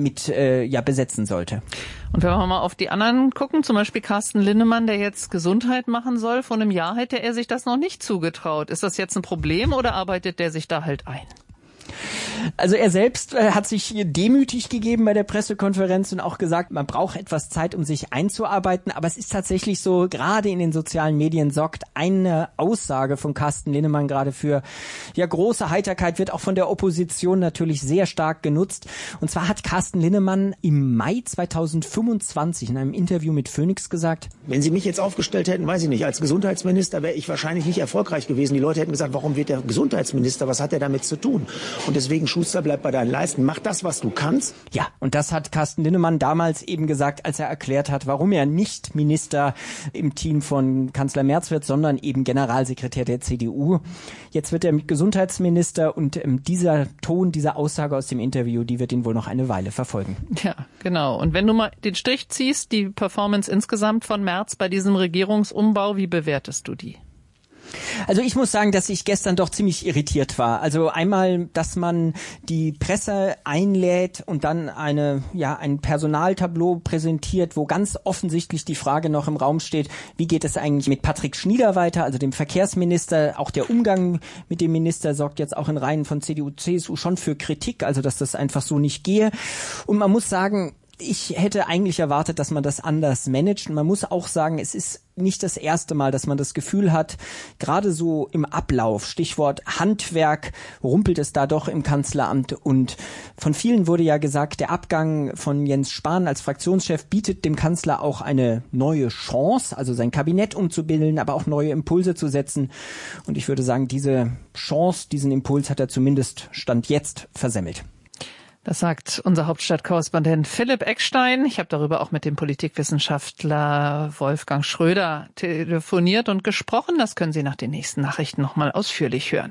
besetzen sollte. Und wenn wir mal auf die anderen gucken, zum Beispiel Carsten Linnemann, der jetzt Gesundheit machen soll, vor einem Jahr hätte er sich das noch nicht zugetraut. Ist das jetzt ein Problem oder arbeitet der sich da halt ein? Also er selbst hat sich demütig gegeben bei der Pressekonferenz und auch gesagt, man braucht etwas Zeit, um sich einzuarbeiten. Aber es ist tatsächlich so, gerade in den sozialen Medien sorgt eine Aussage von Carsten Linnemann gerade für große Heiterkeit, wird auch von der Opposition natürlich sehr stark genutzt. Und zwar hat Carsten Linnemann im Mai 2025 in einem Interview mit Phoenix gesagt: Wenn Sie mich jetzt aufgestellt hätten, weiß ich nicht, als Gesundheitsminister wäre ich wahrscheinlich nicht erfolgreich gewesen. Die Leute hätten gesagt, warum wird der Gesundheitsminister, was hat er damit zu tun? Und deswegen, Schuster, bleib bei deinen Leisten, mach das, was du kannst. Ja, und das hat Carsten Linnemann damals eben gesagt, als er erklärt hat, warum er nicht Minister im Team von Kanzler Merz wird, sondern eben Generalsekretär der CDU. Jetzt wird er Gesundheitsminister und dieser Ton, diese Aussage aus dem Interview, die wird ihn wohl noch eine Weile verfolgen. Ja, genau. Und wenn du mal den Strich ziehst, die Performance insgesamt von Merz bei diesem Regierungsumbau, wie bewertest du die? Also ich muss sagen, dass ich gestern doch ziemlich irritiert war. Also einmal, dass man die Presse einlädt und dann ein Personaltableau präsentiert, wo ganz offensichtlich die Frage noch im Raum steht, wie geht es eigentlich mit Patrick Schnieder weiter, also dem Verkehrsminister. Auch der Umgang mit dem Minister sorgt jetzt auch in Reihen von CDU, CSU schon für Kritik, also dass das einfach so nicht gehe. Und man muss sagen, Ich hätte eigentlich erwartet, dass man das anders managt. Und man muss auch sagen, es ist nicht das erste Mal, dass man das Gefühl hat, gerade so im Ablauf, Stichwort Handwerk, rumpelt es da doch im Kanzleramt. Und von vielen wurde ja gesagt, der Abgang von Jens Spahn als Fraktionschef bietet dem Kanzler auch eine neue Chance, also sein Kabinett umzubilden, aber auch neue Impulse zu setzen. Und ich würde sagen, diese Chance, diesen Impuls hat er zumindest Stand jetzt versemmelt. Das sagt unser Hauptstadtkorrespondent Philipp Eckstein. Ich habe darüber auch mit dem Politikwissenschaftler Wolfgang Schröder telefoniert und gesprochen. Das können Sie nach den nächsten Nachrichten nochmal ausführlich hören.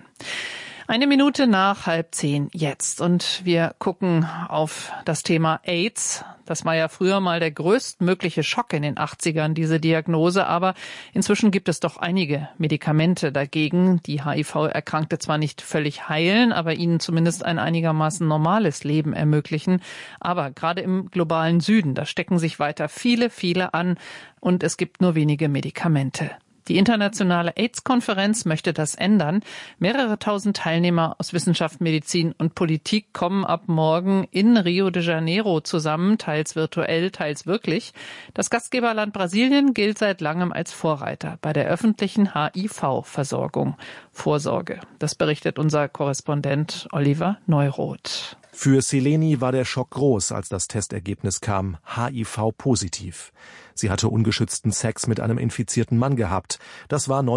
1 Minute nach 9:30 jetzt. Und wir gucken auf das Thema AIDS. Das war ja früher mal der größtmögliche Schock in den 80ern, diese Diagnose. Aber inzwischen gibt es doch einige Medikamente dagegen, die HIV-Erkrankte zwar nicht völlig heilen, aber ihnen zumindest ein einigermaßen normales Leben ermöglichen. Aber gerade im globalen Süden, da stecken sich weiter viele, viele an und es gibt nur wenige Medikamente. Die internationale AIDS-Konferenz möchte das ändern. Mehrere tausend Teilnehmer aus Wissenschaft, Medizin und Politik kommen ab morgen in Rio de Janeiro zusammen, teils virtuell, teils wirklich. Das Gastgeberland Brasilien gilt seit langem als Vorreiter bei der öffentlichen HIV-Versorgung. Vorsorge. Das berichtet unser Korrespondent Oliver Neuroth. Für Seleni war der Schock groß, als das Testergebnis kam, HIV-positiv. Sie hatte ungeschützten Sex mit einem infizierten Mann gehabt. Das war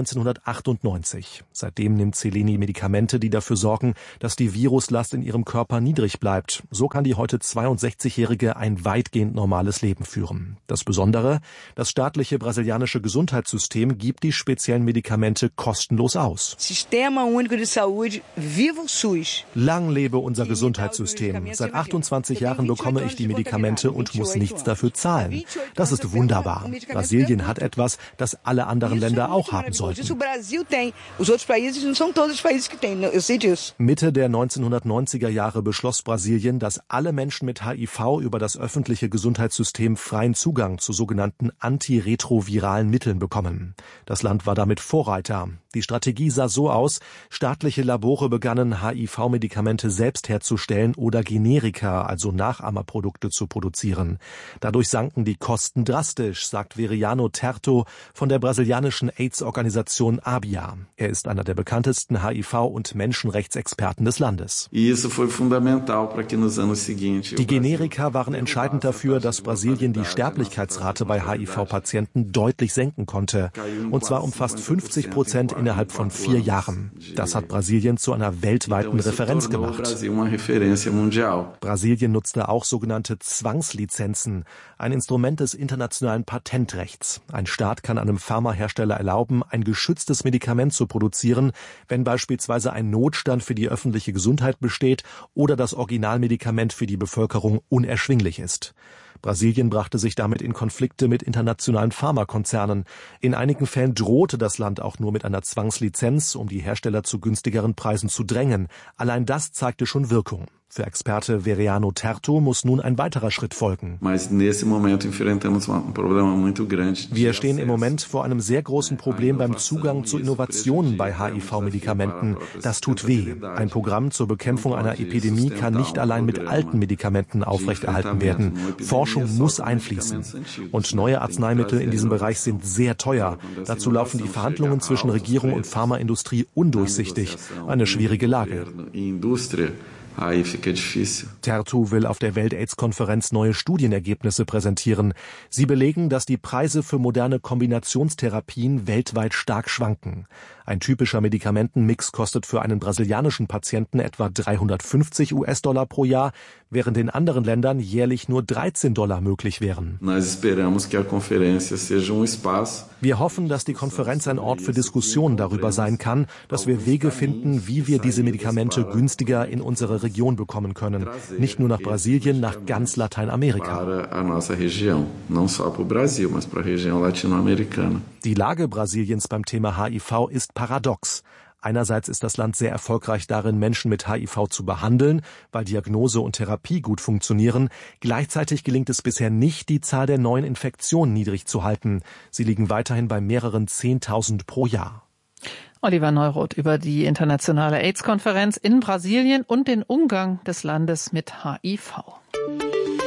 1998. Seitdem nimmt Seleni Medikamente, die dafür sorgen, dass die Viruslast in ihrem Körper niedrig bleibt. So kann die heute 62-Jährige ein weitgehend normales Leben führen. Das Besondere, das staatliche brasilianische Gesundheitssystem gibt die speziellen Medikamente kostenlos aus. Sistema Único de Saúde, viva o SUS. Lang lebe unser Gesundheitssystem. Seit 28 Jahren bekomme ich die Medikamente und muss nichts dafür zahlen. Das ist wunderbar. Brasilien hat etwas, das alle anderen Länder auch haben sollten. Mitte der 1990er Jahre beschloss Brasilien, dass alle Menschen mit HIV über das öffentliche Gesundheitssystem freien Zugang zu sogenannten antiretroviralen Mitteln bekommen. Das Land war damit Vorreiter. Die Strategie sah so aus, staatliche Labore begannen, HIV-Medikamente selbst herzustellen oder Generika, also Nachahmerprodukte, zu produzieren. Dadurch sanken die Kosten drastisch, sagt Veriano Terto von der brasilianischen AIDS-Organisation ABIA. Er ist einer der bekanntesten HIV- und Menschenrechtsexperten des Landes. Die Generika waren entscheidend dafür, dass Brasilien die Sterblichkeitsrate bei HIV-Patienten deutlich senken konnte. Und zwar um fast 50% innerhalb von 4 Jahren. Das hat Brasilien zu einer weltweiten Referenz gemacht. Brasilien nutzte auch sogenannte Zwangslizenzen, ein Instrument des internationalen Patentrechts. Ein Staat kann einem Pharmahersteller erlauben, ein geschütztes Medikament zu produzieren, wenn beispielsweise ein Notstand für die öffentliche Gesundheit besteht oder das Originalmedikament für die Bevölkerung unerschwinglich ist. Brasilien brachte sich damit in Konflikte mit internationalen Pharmakonzernen. In einigen Fällen drohte das Land auch nur mit einer Zwangslizenz, um die Hersteller zu günstigeren Preisen zu drängen. Allein das zeigte schon Wirkung. Für Experte Veriano Terto muss nun ein weiterer Schritt folgen. Wir stehen im Moment vor einem sehr großen Problem beim Zugang zu Innovationen bei HIV-Medikamenten. Das tut weh. Ein Programm zur Bekämpfung einer Epidemie kann nicht allein mit alten Medikamenten aufrechterhalten werden. Forschung muss einfließen. Und neue Arzneimittel in diesem Bereich sind sehr teuer. Dazu laufen die Verhandlungen zwischen Regierung und Pharmaindustrie undurchsichtig. Eine schwierige Lage. Terto will auf der Welt-AIDS-Konferenz neue Studienergebnisse präsentieren. Sie belegen, dass die Preise für moderne Kombinationstherapien weltweit stark schwanken. Ein typischer Medikamentenmix kostet für einen brasilianischen Patienten etwa $350 pro Jahr, während in anderen Ländern jährlich nur $13 möglich wären. Wir hoffen, dass die Konferenz ein Ort für Diskussionen darüber sein kann, dass wir Wege finden, wie wir diese Medikamente günstiger in unsere Region bekommen können. Nicht nur nach Brasilien, nach ganz Lateinamerika. Die Lage Brasiliens beim Thema HIV ist paradox. Einerseits ist das Land sehr erfolgreich darin, Menschen mit HIV zu behandeln, weil Diagnose und Therapie gut funktionieren. Gleichzeitig gelingt es bisher nicht, die Zahl der neuen Infektionen niedrig zu halten. Sie liegen weiterhin bei mehreren 10.000 pro Jahr. Oliver Neuroth über die internationale AIDS-Konferenz in Brasilien und den Umgang des Landes mit HIV.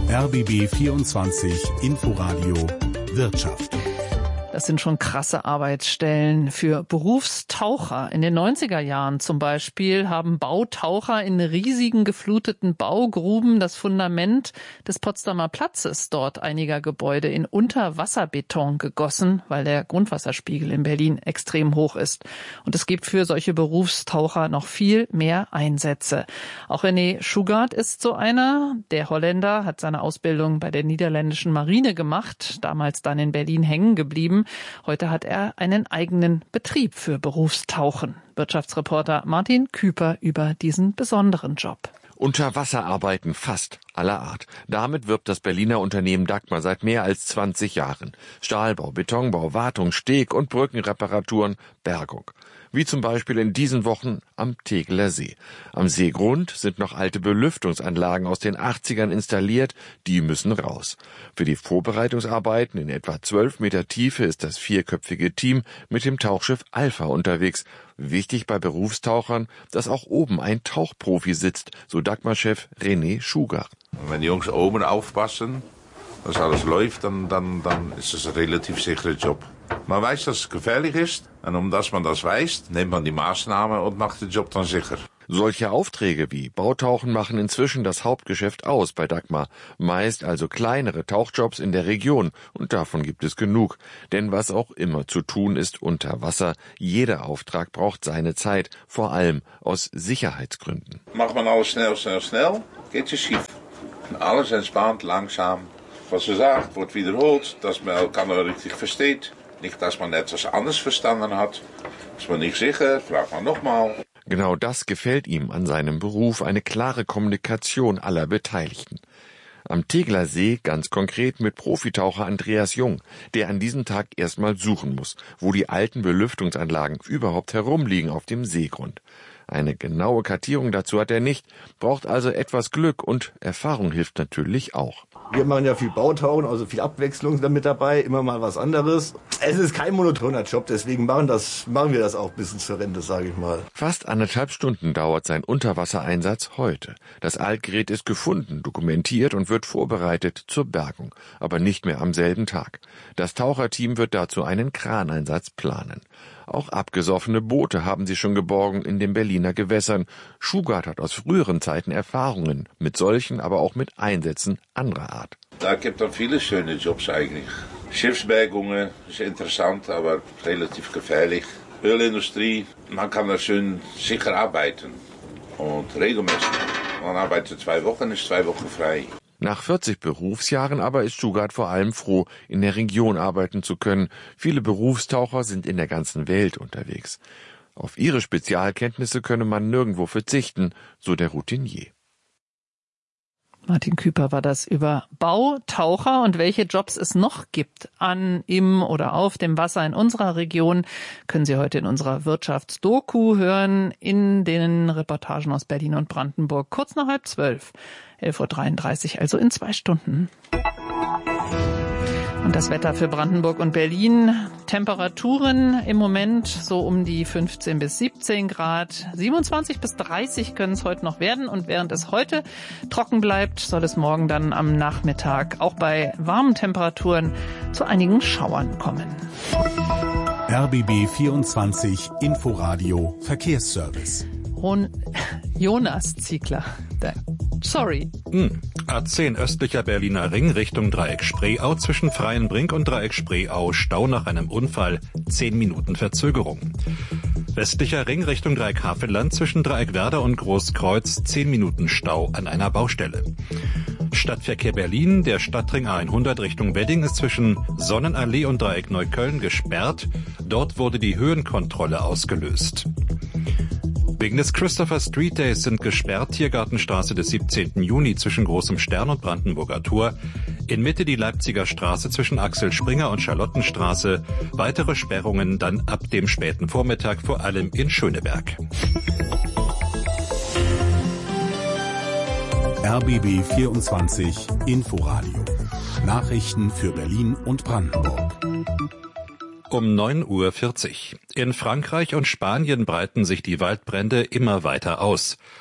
RBB 24 Inforadio Wirtschaft. Das sind schon krasse Arbeitsstellen für Berufstaucher. In den 90er Jahren zum Beispiel haben Bautaucher in riesigen gefluteten Baugruben das Fundament des Potsdamer Platzes, dort einiger Gebäude, in Unterwasserbeton gegossen, weil der Grundwasserspiegel in Berlin extrem hoch ist. Und es gibt für solche Berufstaucher noch viel mehr Einsätze. Auch René Schugaard ist so einer. Der Holländer hat seine Ausbildung bei der niederländischen Marine gemacht, damals dann in Berlin hängen geblieben. Heute hat er einen eigenen Betrieb für Berufstauchen. Wirtschaftsreporter Martin Küper über diesen besonderen Job. Unterwasserarbeiten fast aller Art. Damit wirbt das Berliner Unternehmen Dagmar seit mehr als 20 Jahren. Stahlbau, Betonbau, Wartung, Steg- und Brückenreparaturen, Bergung. Wie zum Beispiel in diesen Wochen am Tegeler See. Am Seegrund sind noch alte Belüftungsanlagen aus den 80ern installiert, die müssen raus. Für die Vorbereitungsarbeiten in etwa 12 Meter Tiefe ist das vierköpfige Team mit dem Tauchschiff Alpha unterwegs. Wichtig bei Berufstauchern, dass auch oben ein Tauchprofi sitzt, so Dagmar-Chef René Schugaard. Wenn die Jungs oben aufpassen, dass alles läuft, dann ist es ein relativ sicherer Job. Man weiß, dass es gefährlich ist, und omdat man das weiß, nimmt man die Maßnahmen und macht den Job dann sicher. Solche Aufträge wie Bautauchen machen inzwischen das Hauptgeschäft aus bei Dagmar. Meist also kleinere Tauchjobs in der Region, und davon gibt es genug. Denn was auch immer zu tun ist unter Wasser, jeder Auftrag braucht seine Zeit, vor allem aus Sicherheitsgründen. Macht man alles schnell, geht es schief. Alles entspannt, langsam. Was sagt, wordt wiederholt, dass man elkaar richtig versteht. Nicht, dass man etwas anders verstanden hat. Ist man nicht sicher, fragt man nochmal. Genau das gefällt ihm an seinem Beruf, eine klare Kommunikation aller Beteiligten. Am Tegeler See ganz konkret mit Profitaucher Andreas Jung, der an diesem Tag erstmal suchen muss, wo die alten Belüftungsanlagen überhaupt herumliegen auf dem Seegrund. Eine genaue Kartierung dazu hat er nicht, braucht also etwas Glück, und Erfahrung hilft natürlich auch. Wir machen ja viel Bautauchen, also viel Abwechslung damit dabei, immer mal was anderes. Es ist kein monotoner Job, deswegen machen wir das auch bis zur Rente, sage ich mal. Fast 1,5 Stunden dauert sein Unterwassereinsatz heute. Das Altgerät ist gefunden, dokumentiert und wird vorbereitet zur Bergung, aber nicht mehr am selben Tag. Das Taucherteam wird dazu einen Kraneinsatz planen. Auch abgesoffene Boote haben sie schon geborgen in den Berliner Gewässern. Schugaard hat aus früheren Zeiten Erfahrungen mit solchen, aber auch mit Einsätzen anderer Art. Da gibt es viele schöne Jobs eigentlich. Schiffsbergungen ist interessant, aber relativ gefährlich. Ölindustrie, man kann da schön sicher arbeiten und regelmäßig. Man arbeitet 2 Wochen, ist 2 Wochen frei. Nach 40 Berufsjahren aber ist Schugaard vor allem froh, in der Region arbeiten zu können. Viele Berufstaucher sind in der ganzen Welt unterwegs. Auf ihre Spezialkenntnisse könne man nirgendwo verzichten, so der Routinier. Martin Küper war das über Bautaucher und welche Jobs es noch gibt an, im oder auf dem Wasser in unserer Region, können Sie heute in unserer Wirtschaftsdoku hören, in den Reportagen aus Berlin und Brandenburg, kurz nach 11:30. 11:33 Uhr, also in 2 Stunden. Und das Wetter für Brandenburg und Berlin. Temperaturen im Moment so um die 15 bis 17 Grad. 27 bis 30 können es heute noch werden. Und während es heute trocken bleibt, soll es morgen dann am Nachmittag auch bei warmen Temperaturen zu einigen Schauern kommen. RBB 24 Inforadio Verkehrsservice. Jonas Ziegler. Sorry. A10 östlicher Berliner Ring Richtung Dreieck Spreeau zwischen Freienbrink und Dreieck Spreeau. Stau nach einem Unfall. 10 Minuten Verzögerung. Westlicher Ring Richtung Dreieck Havelland zwischen Dreieck Werder und Großkreuz. 10 Minuten Stau an einer Baustelle. Stadtverkehr Berlin. Der Stadtring A100 Richtung Wedding ist zwischen Sonnenallee und Dreieck Neukölln gesperrt. Dort wurde die Höhenkontrolle ausgelöst. Wegen des Christopher Street Days sind gesperrt Tiergartenstraße des 17. Juni zwischen Großem Stern und Brandenburger Tor. In Mitte die Leipziger Straße zwischen Axel Springer und Charlottenstraße. Weitere Sperrungen dann ab dem späten Vormittag, vor allem in Schöneberg. RBB 24 Inforadio. Nachrichten für Berlin und Brandenburg. Um 9:40 Uhr. In Frankreich und Spanien breiten sich die Waldbrände immer weiter aus.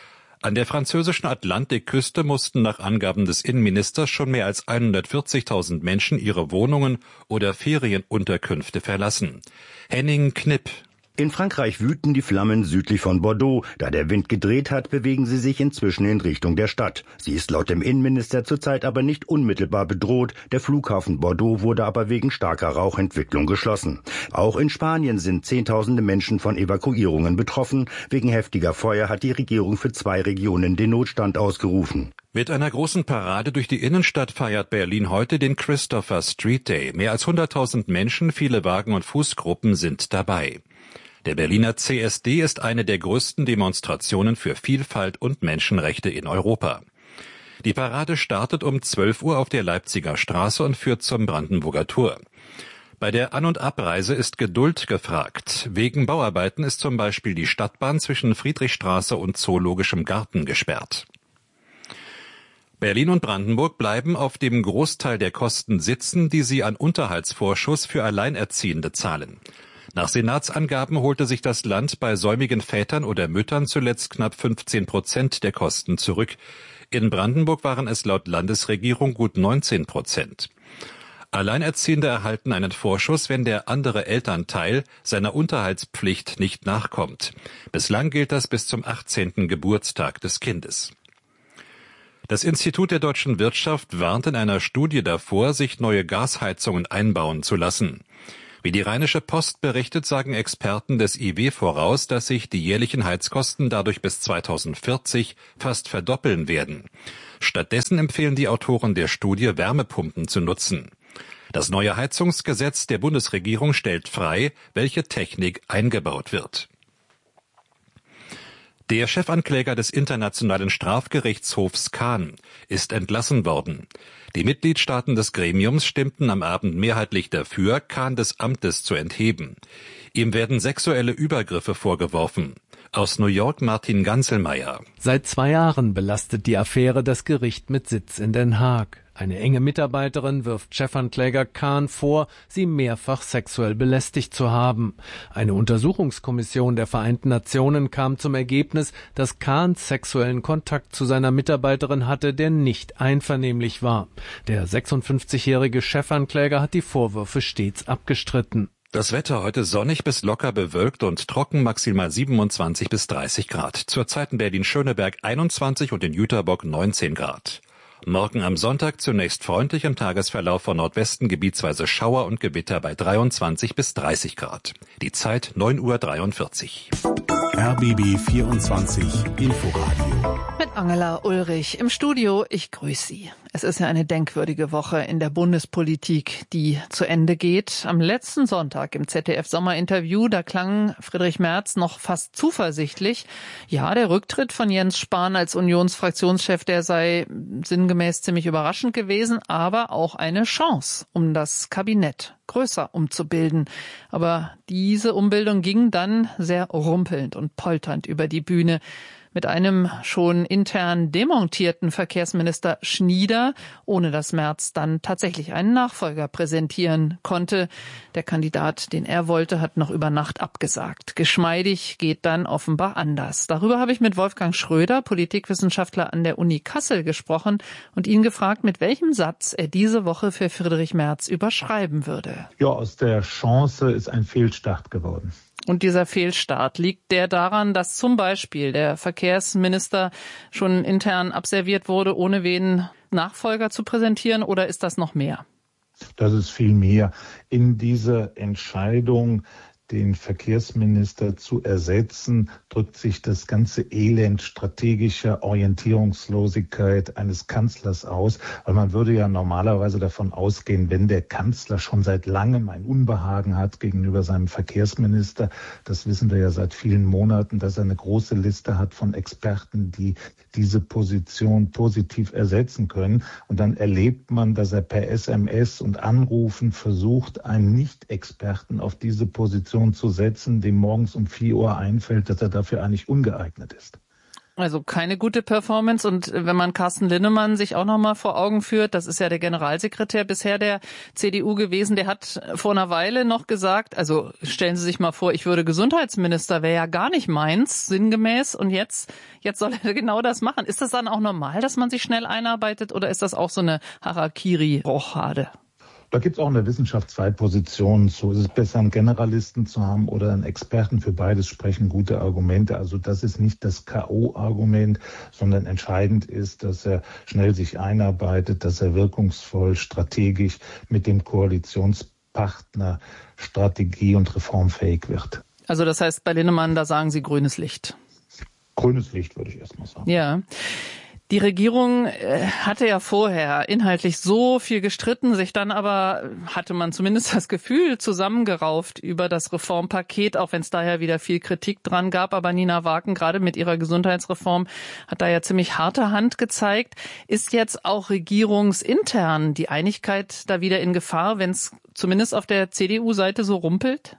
An der französischen Atlantikküste mussten nach Angaben des Innenministers schon mehr als 140.000 Menschen ihre Wohnungen oder Ferienunterkünfte verlassen. Henning Knipp. In Frankreich wüten die Flammen südlich von Bordeaux. Da der Wind gedreht hat, bewegen sie sich inzwischen in Richtung der Stadt. Sie ist laut dem Innenminister zurzeit aber nicht unmittelbar bedroht. Der Flughafen Bordeaux wurde aber wegen starker Rauchentwicklung geschlossen. Auch in Spanien sind Zehntausende Menschen von Evakuierungen betroffen. Wegen heftiger Feuer hat die Regierung für 2 Regionen den Notstand ausgerufen. Mit einer großen Parade durch die Innenstadt feiert Berlin heute den Christopher Street Day. Mehr als 100.000 Menschen, viele Wagen- und Fußgruppen sind dabei. Der Berliner CSD ist eine der größten Demonstrationen für Vielfalt und Menschenrechte in Europa. Die Parade startet um 12 Uhr auf der Leipziger Straße und führt zum Brandenburger Tor. Bei der An- und Abreise ist Geduld gefragt. Wegen Bauarbeiten ist zum Beispiel die Stadtbahn zwischen Friedrichstraße und Zoologischem Garten gesperrt. Berlin und Brandenburg bleiben auf dem Großteil der Kosten sitzen, die sie an Unterhaltsvorschuss für Alleinerziehende zahlen. Nach Senatsangaben holte sich das Land bei säumigen Vätern oder Müttern zuletzt knapp 15% der Kosten zurück. In Brandenburg waren es laut Landesregierung gut 19%. Alleinerziehende erhalten einen Vorschuss, wenn der andere Elternteil seiner Unterhaltspflicht nicht nachkommt. Bislang gilt das bis zum 18. Geburtstag des Kindes. Das Institut der deutschen Wirtschaft warnt in einer Studie davor, sich neue Gasheizungen einbauen zu lassen. Wie die Rheinische Post berichtet, sagen Experten des IW voraus, dass sich die jährlichen Heizkosten dadurch bis 2040 fast verdoppeln werden. Stattdessen empfehlen die Autoren der Studie, Wärmepumpen zu nutzen. Das neue Heizungsgesetz der Bundesregierung stellt frei, welche Technik eingebaut wird. Der Chefankläger des Internationalen Strafgerichtshofs Cahn ist entlassen worden. Die Mitgliedstaaten des Gremiums stimmten am Abend mehrheitlich dafür, Cahn des Amtes zu entheben. Ihm werden sexuelle Übergriffe vorgeworfen. Aus New York Martin Ganzelmeier. Seit 2 Jahren belastet die Affäre das Gericht mit Sitz in Den Haag. Eine enge Mitarbeiterin wirft Chefankläger Cahn vor, sie mehrfach sexuell belästigt zu haben. Eine Untersuchungskommission der Vereinten Nationen kam zum Ergebnis, dass Cahn sexuellen Kontakt zu seiner Mitarbeiterin hatte, der nicht einvernehmlich war. Der 56-jährige Chefankläger hat die Vorwürfe stets abgestritten. Das Wetter heute sonnig bis locker bewölkt und trocken, maximal 27 bis 30 Grad. Zurzeit in Berlin-Schöneberg 21 und in Jüterbock 19 Grad. Morgen am Sonntag zunächst freundlich, im Tagesverlauf von Nordwesten gebietsweise Schauer und Gewitter bei 23 bis 30 Grad. Die Zeit 9:43 Uhr. RBB 24 Inforadio. Mit Angela Ulrich im Studio. Ich grüße Sie. Es ist ja eine denkwürdige Woche in der Bundespolitik, die zu Ende geht. Am letzten Sonntag im ZDF-Sommerinterview, da klang Friedrich Merz noch fast zuversichtlich. Ja, der Rücktritt von Jens Spahn als Unionsfraktionschef, der sei sinngemäß ziemlich überraschend gewesen, aber auch eine Chance, um das Kabinett größer umzubilden. Aber diese Umbildung ging dann sehr rumpelnd und polternd über die Bühne. Mit einem schon intern demontierten Verkehrsminister Schnieder, ohne dass Merz dann tatsächlich einen Nachfolger präsentieren konnte. Der Kandidat, den er wollte, hat noch über Nacht abgesagt. Geschmeidig geht dann offenbar anders. Darüber habe ich mit Wolfgang Schröder, Politikwissenschaftler an der Uni Kassel, gesprochen und ihn gefragt, mit welchem Satz er diese Woche für Friedrich Merz überschreiben würde. Ja, aus der Chance ist ein Fehlstart geworden. Und dieser Fehlstart, liegt der daran, dass zum Beispiel der Verkehrsminister schon intern abserviert wurde, ohne wen Nachfolger zu präsentieren, oder ist das noch mehr? Das ist viel mehr. In dieser Entscheidung, den Verkehrsminister zu ersetzen, drückt sich das ganze Elend strategischer Orientierungslosigkeit eines Kanzlers aus. Weil man würde ja normalerweise davon ausgehen, wenn der Kanzler schon seit langem ein Unbehagen hat gegenüber seinem Verkehrsminister, das wissen wir ja seit vielen Monaten, dass er eine große Liste hat von Experten, die diese Position positiv ersetzen können. Und dann erlebt man, dass er per SMS und Anrufen versucht, einen Nicht-Experten auf diese Position zu setzen, dem morgens um 4 Uhr einfällt, dass er dafür eigentlich ungeeignet ist. Also keine gute Performance. Und wenn man Carsten Linnemann sich auch nochmal vor Augen führt, das ist ja der Generalsekretär bisher der CDU gewesen, der hat vor einer Weile noch gesagt, also stellen Sie sich mal vor, ich würde Gesundheitsminister, wäre ja gar nicht meins, sinngemäß. Und jetzt soll er genau das machen. Ist das dann auch normal, dass man sich schnell einarbeitet, oder ist das auch so eine Harakiri-Rochade? Da gibt es auch in der Wissenschaft zwei Positionen zu. Ist es besser, einen Generalisten zu haben oder einen Experten? Für beides sprechen gute Argumente. Also das ist nicht das K.O.-Argument, sondern entscheidend ist, dass er schnell sich einarbeitet, dass er wirkungsvoll, strategisch mit dem Koalitionspartner strategie- und reformfähig wird. Also das heißt, bei Linnemann, da sagen Sie grünes Licht. Grünes Licht, würde ich erstmal sagen. Ja. Die Regierung hatte ja vorher inhaltlich so viel gestritten, sich dann aber, hatte man zumindest das Gefühl, zusammengerauft über das Reformpaket, auch wenn es daher wieder viel Kritik dran gab. Aber Nina Waken, gerade mit ihrer Gesundheitsreform, hat da ja ziemlich harte Hand gezeigt. Ist jetzt auch regierungsintern die Einigkeit da wieder in Gefahr, wenn es zumindest auf der CDU-Seite so rumpelt?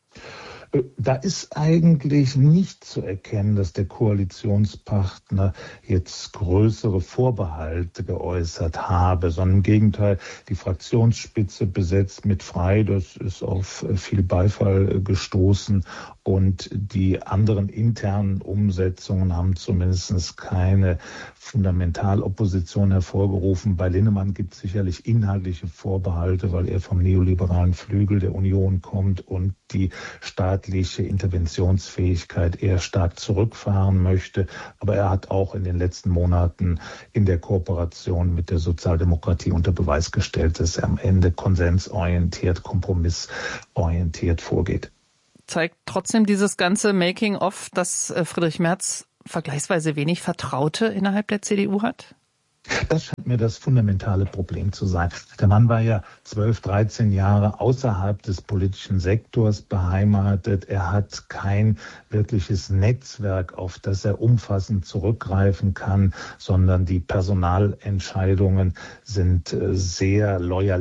Da ist eigentlich nicht zu erkennen, dass der Koalitionspartner jetzt größere Vorbehalte geäußert habe, sondern im Gegenteil, die Fraktionsspitze besetzt mit Frei, das ist auf viel Beifall gestoßen, und die anderen internen Umsetzungen haben zumindest keine Fundamentalopposition hervorgerufen. Bei Linnemann gibt es sicherlich inhaltliche Vorbehalte, weil er vom neoliberalen Flügel der Union kommt und die staatliche Interventionsfähigkeit eher stark zurückfahren möchte. Aber er hat auch in den letzten Monaten in der Kooperation mit der Sozialdemokratie unter Beweis gestellt, dass er am Ende konsensorientiert, kompromissorientiert vorgeht. Zeigt trotzdem dieses ganze Making-of, dass Friedrich Merz vergleichsweise wenig Vertraute innerhalb der CDU hat? Das scheint mir das fundamentale Problem zu sein. Der Mann war ja 12, 13 Jahre außerhalb des politischen Sektors beheimatet. Er hat kein wirkliches Netzwerk, auf das er umfassend zurückgreifen kann, sondern die Personalentscheidungen sind sehr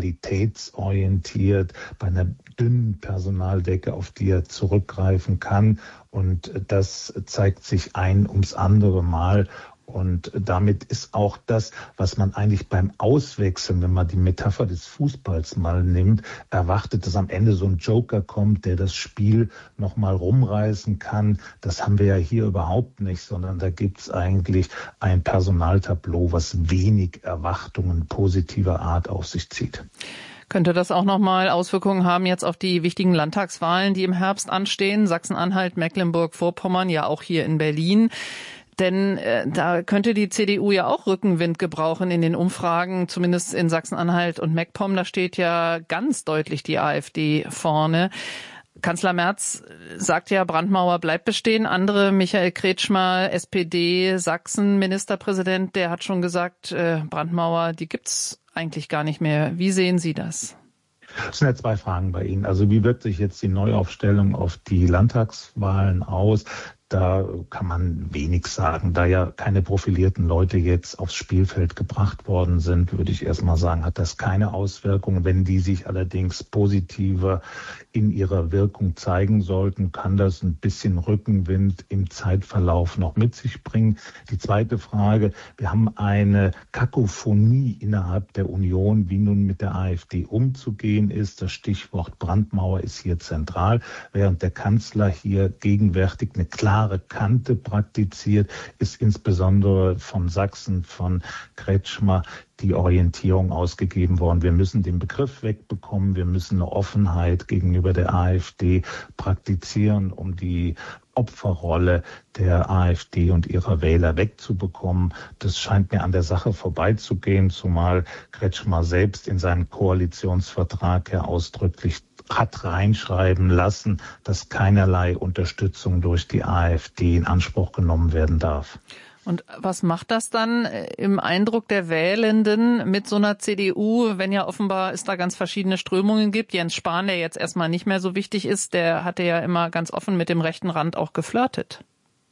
loyalitätsorientiert, bei einer dünnen Personaldecke, auf die er zurückgreifen kann. Und das zeigt sich ein ums andere Mal. Und damit ist auch das, was man eigentlich beim Auswechseln, wenn man die Metapher des Fußballs mal nimmt, erwartet, dass am Ende so ein Joker kommt, der das Spiel nochmal rumreißen kann. Das haben wir ja hier überhaupt nicht, sondern da gibt's eigentlich ein Personaltableau, was wenig Erwartungen positiver Art auf sich zieht. Könnte das auch nochmal Auswirkungen haben jetzt auf die wichtigen Landtagswahlen, die im Herbst anstehen? Sachsen-Anhalt, Mecklenburg-Vorpommern, ja auch hier in Berlin. Denn da könnte die CDU ja auch Rückenwind gebrauchen in den Umfragen, zumindest in Sachsen-Anhalt und MacPom. Da steht ja ganz deutlich die AfD vorne. Kanzler Merz sagt ja, Brandmauer bleibt bestehen. Andere, Michael Kretschmer, SPD, Sachsen-Ministerpräsident, der hat schon gesagt, Brandmauer, die gibt's eigentlich gar nicht mehr. Wie sehen Sie das? Es sind ja zwei Fragen bei Ihnen. Also wie wirkt sich jetzt die Neuaufstellung auf die Landtagswahlen aus? Da kann man wenig sagen. Da ja keine profilierten Leute jetzt aufs Spielfeld gebracht worden sind, würde ich erstmal sagen, hat das keine Auswirkungen. Wenn die sich allerdings positiver in ihrer Wirkung zeigen sollten, kann das ein bisschen Rückenwind im Zeitverlauf noch mit sich bringen. Die zweite Frage, wir haben eine Kakophonie innerhalb der Union, wie nun mit der AfD umzugehen ist. Das Stichwort Brandmauer ist hier zentral, während der Kanzler hier gegenwärtig eine klare Kante praktiziert, ist insbesondere von Sachsen, von Kretschmer die Orientierung ausgegeben worden. Wir müssen den Begriff wegbekommen, wir müssen eine Offenheit gegenüber der AfD praktizieren, um die Opferrolle der AfD und ihrer Wähler wegzubekommen. Das scheint mir an der Sache vorbeizugehen, zumal Kretschmer selbst in seinem Koalitionsvertrag ja ausdrücklich hat reinschreiben lassen, dass keinerlei Unterstützung durch die AfD in Anspruch genommen werden darf. Und was macht das dann im Eindruck der Wählenden mit so einer CDU, wenn ja offenbar es da ganz verschiedene Strömungen gibt? Jens Spahn, der jetzt erstmal nicht mehr so wichtig ist, der hatte ja immer ganz offen mit dem rechten Rand auch geflirtet.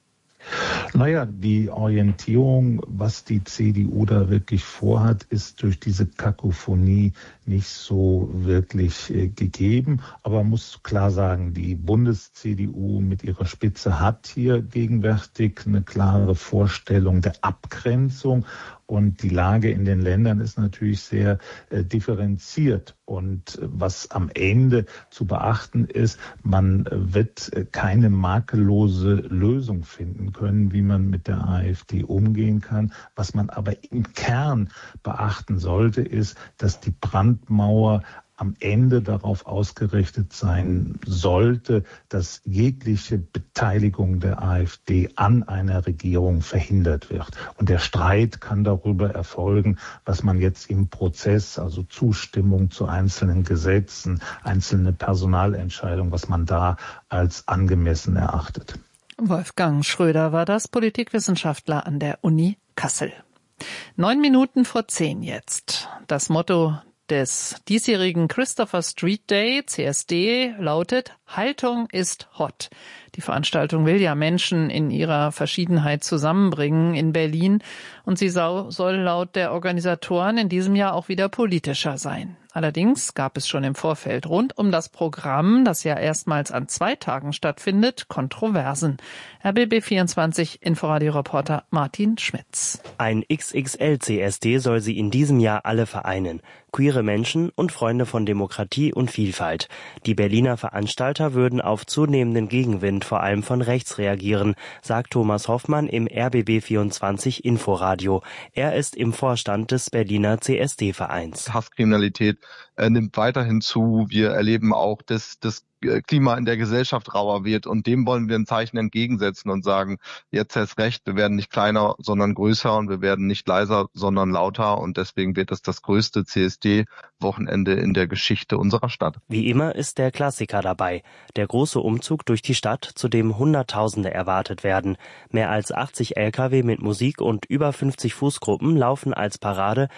Naja, die Orientierung, was die CDU da wirklich vorhat, ist durch diese Kakophonie nicht so wirklich gegeben. Aber man muss klar sagen, die Bundes-CDU mit ihrer Spitze hat hier gegenwärtig eine klare Vorstellung der Abgrenzung. Und die Lage in den Ländern ist natürlich sehr differenziert. Und was am Ende zu beachten ist, man wird keine makellose Lösung finden können, wie man mit der AfD umgehen kann. Was man aber im Kern beachten sollte, ist, dass die Brandmauer am Ende darauf ausgerichtet sein sollte, dass jegliche Beteiligung der AfD an einer Regierung verhindert wird. Und der Streit kann darüber erfolgen, was man jetzt im Prozess, also Zustimmung zu einzelnen Gesetzen, einzelne Personalentscheidungen, was man da als angemessen erachtet. Wolfgang Schröder war das, Politikwissenschaftler an der Uni Kassel. 9:09 jetzt. Das Motto des diesjährigen Christopher Street Day, CSD, lautet Haltung ist hot. Die Veranstaltung will ja Menschen in ihrer Verschiedenheit zusammenbringen in Berlin und sie soll laut der Organisatoren in diesem Jahr auch wieder politischer sein. Allerdings gab es schon im Vorfeld rund um das Programm, das ja erstmals an 2 Tagen stattfindet, Kontroversen. RBB24 Inforadio-Reporter Martin Schmitz. Ein XXL-CSD soll sie in diesem Jahr alle vereinen. Queere Menschen und Freunde von Demokratie und Vielfalt. Die Berliner Veranstalter würden auf zunehmenden Gegenwind vor allem von rechts reagieren, sagt Thomas Hoffmann im RBB24 Inforadio. Er ist im Vorstand des Berliner CSD-Vereins. Hasskriminalität nimmt weiterhin zu. Wir erleben auch, dass das Klima in der Gesellschaft rauer wird und dem wollen wir ein Zeichen entgegensetzen und sagen, jetzt erst recht, wir werden nicht kleiner, sondern größer und wir werden nicht leiser, sondern lauter und deswegen wird es das größte CSD-Wochenende in der Geschichte unserer Stadt. Wie immer ist der Klassiker dabei, der große Umzug durch die Stadt, zu dem Hunderttausende erwartet werden. Mehr als 80 Lkw mit Musik und über 50 Fußgruppen laufen als Parade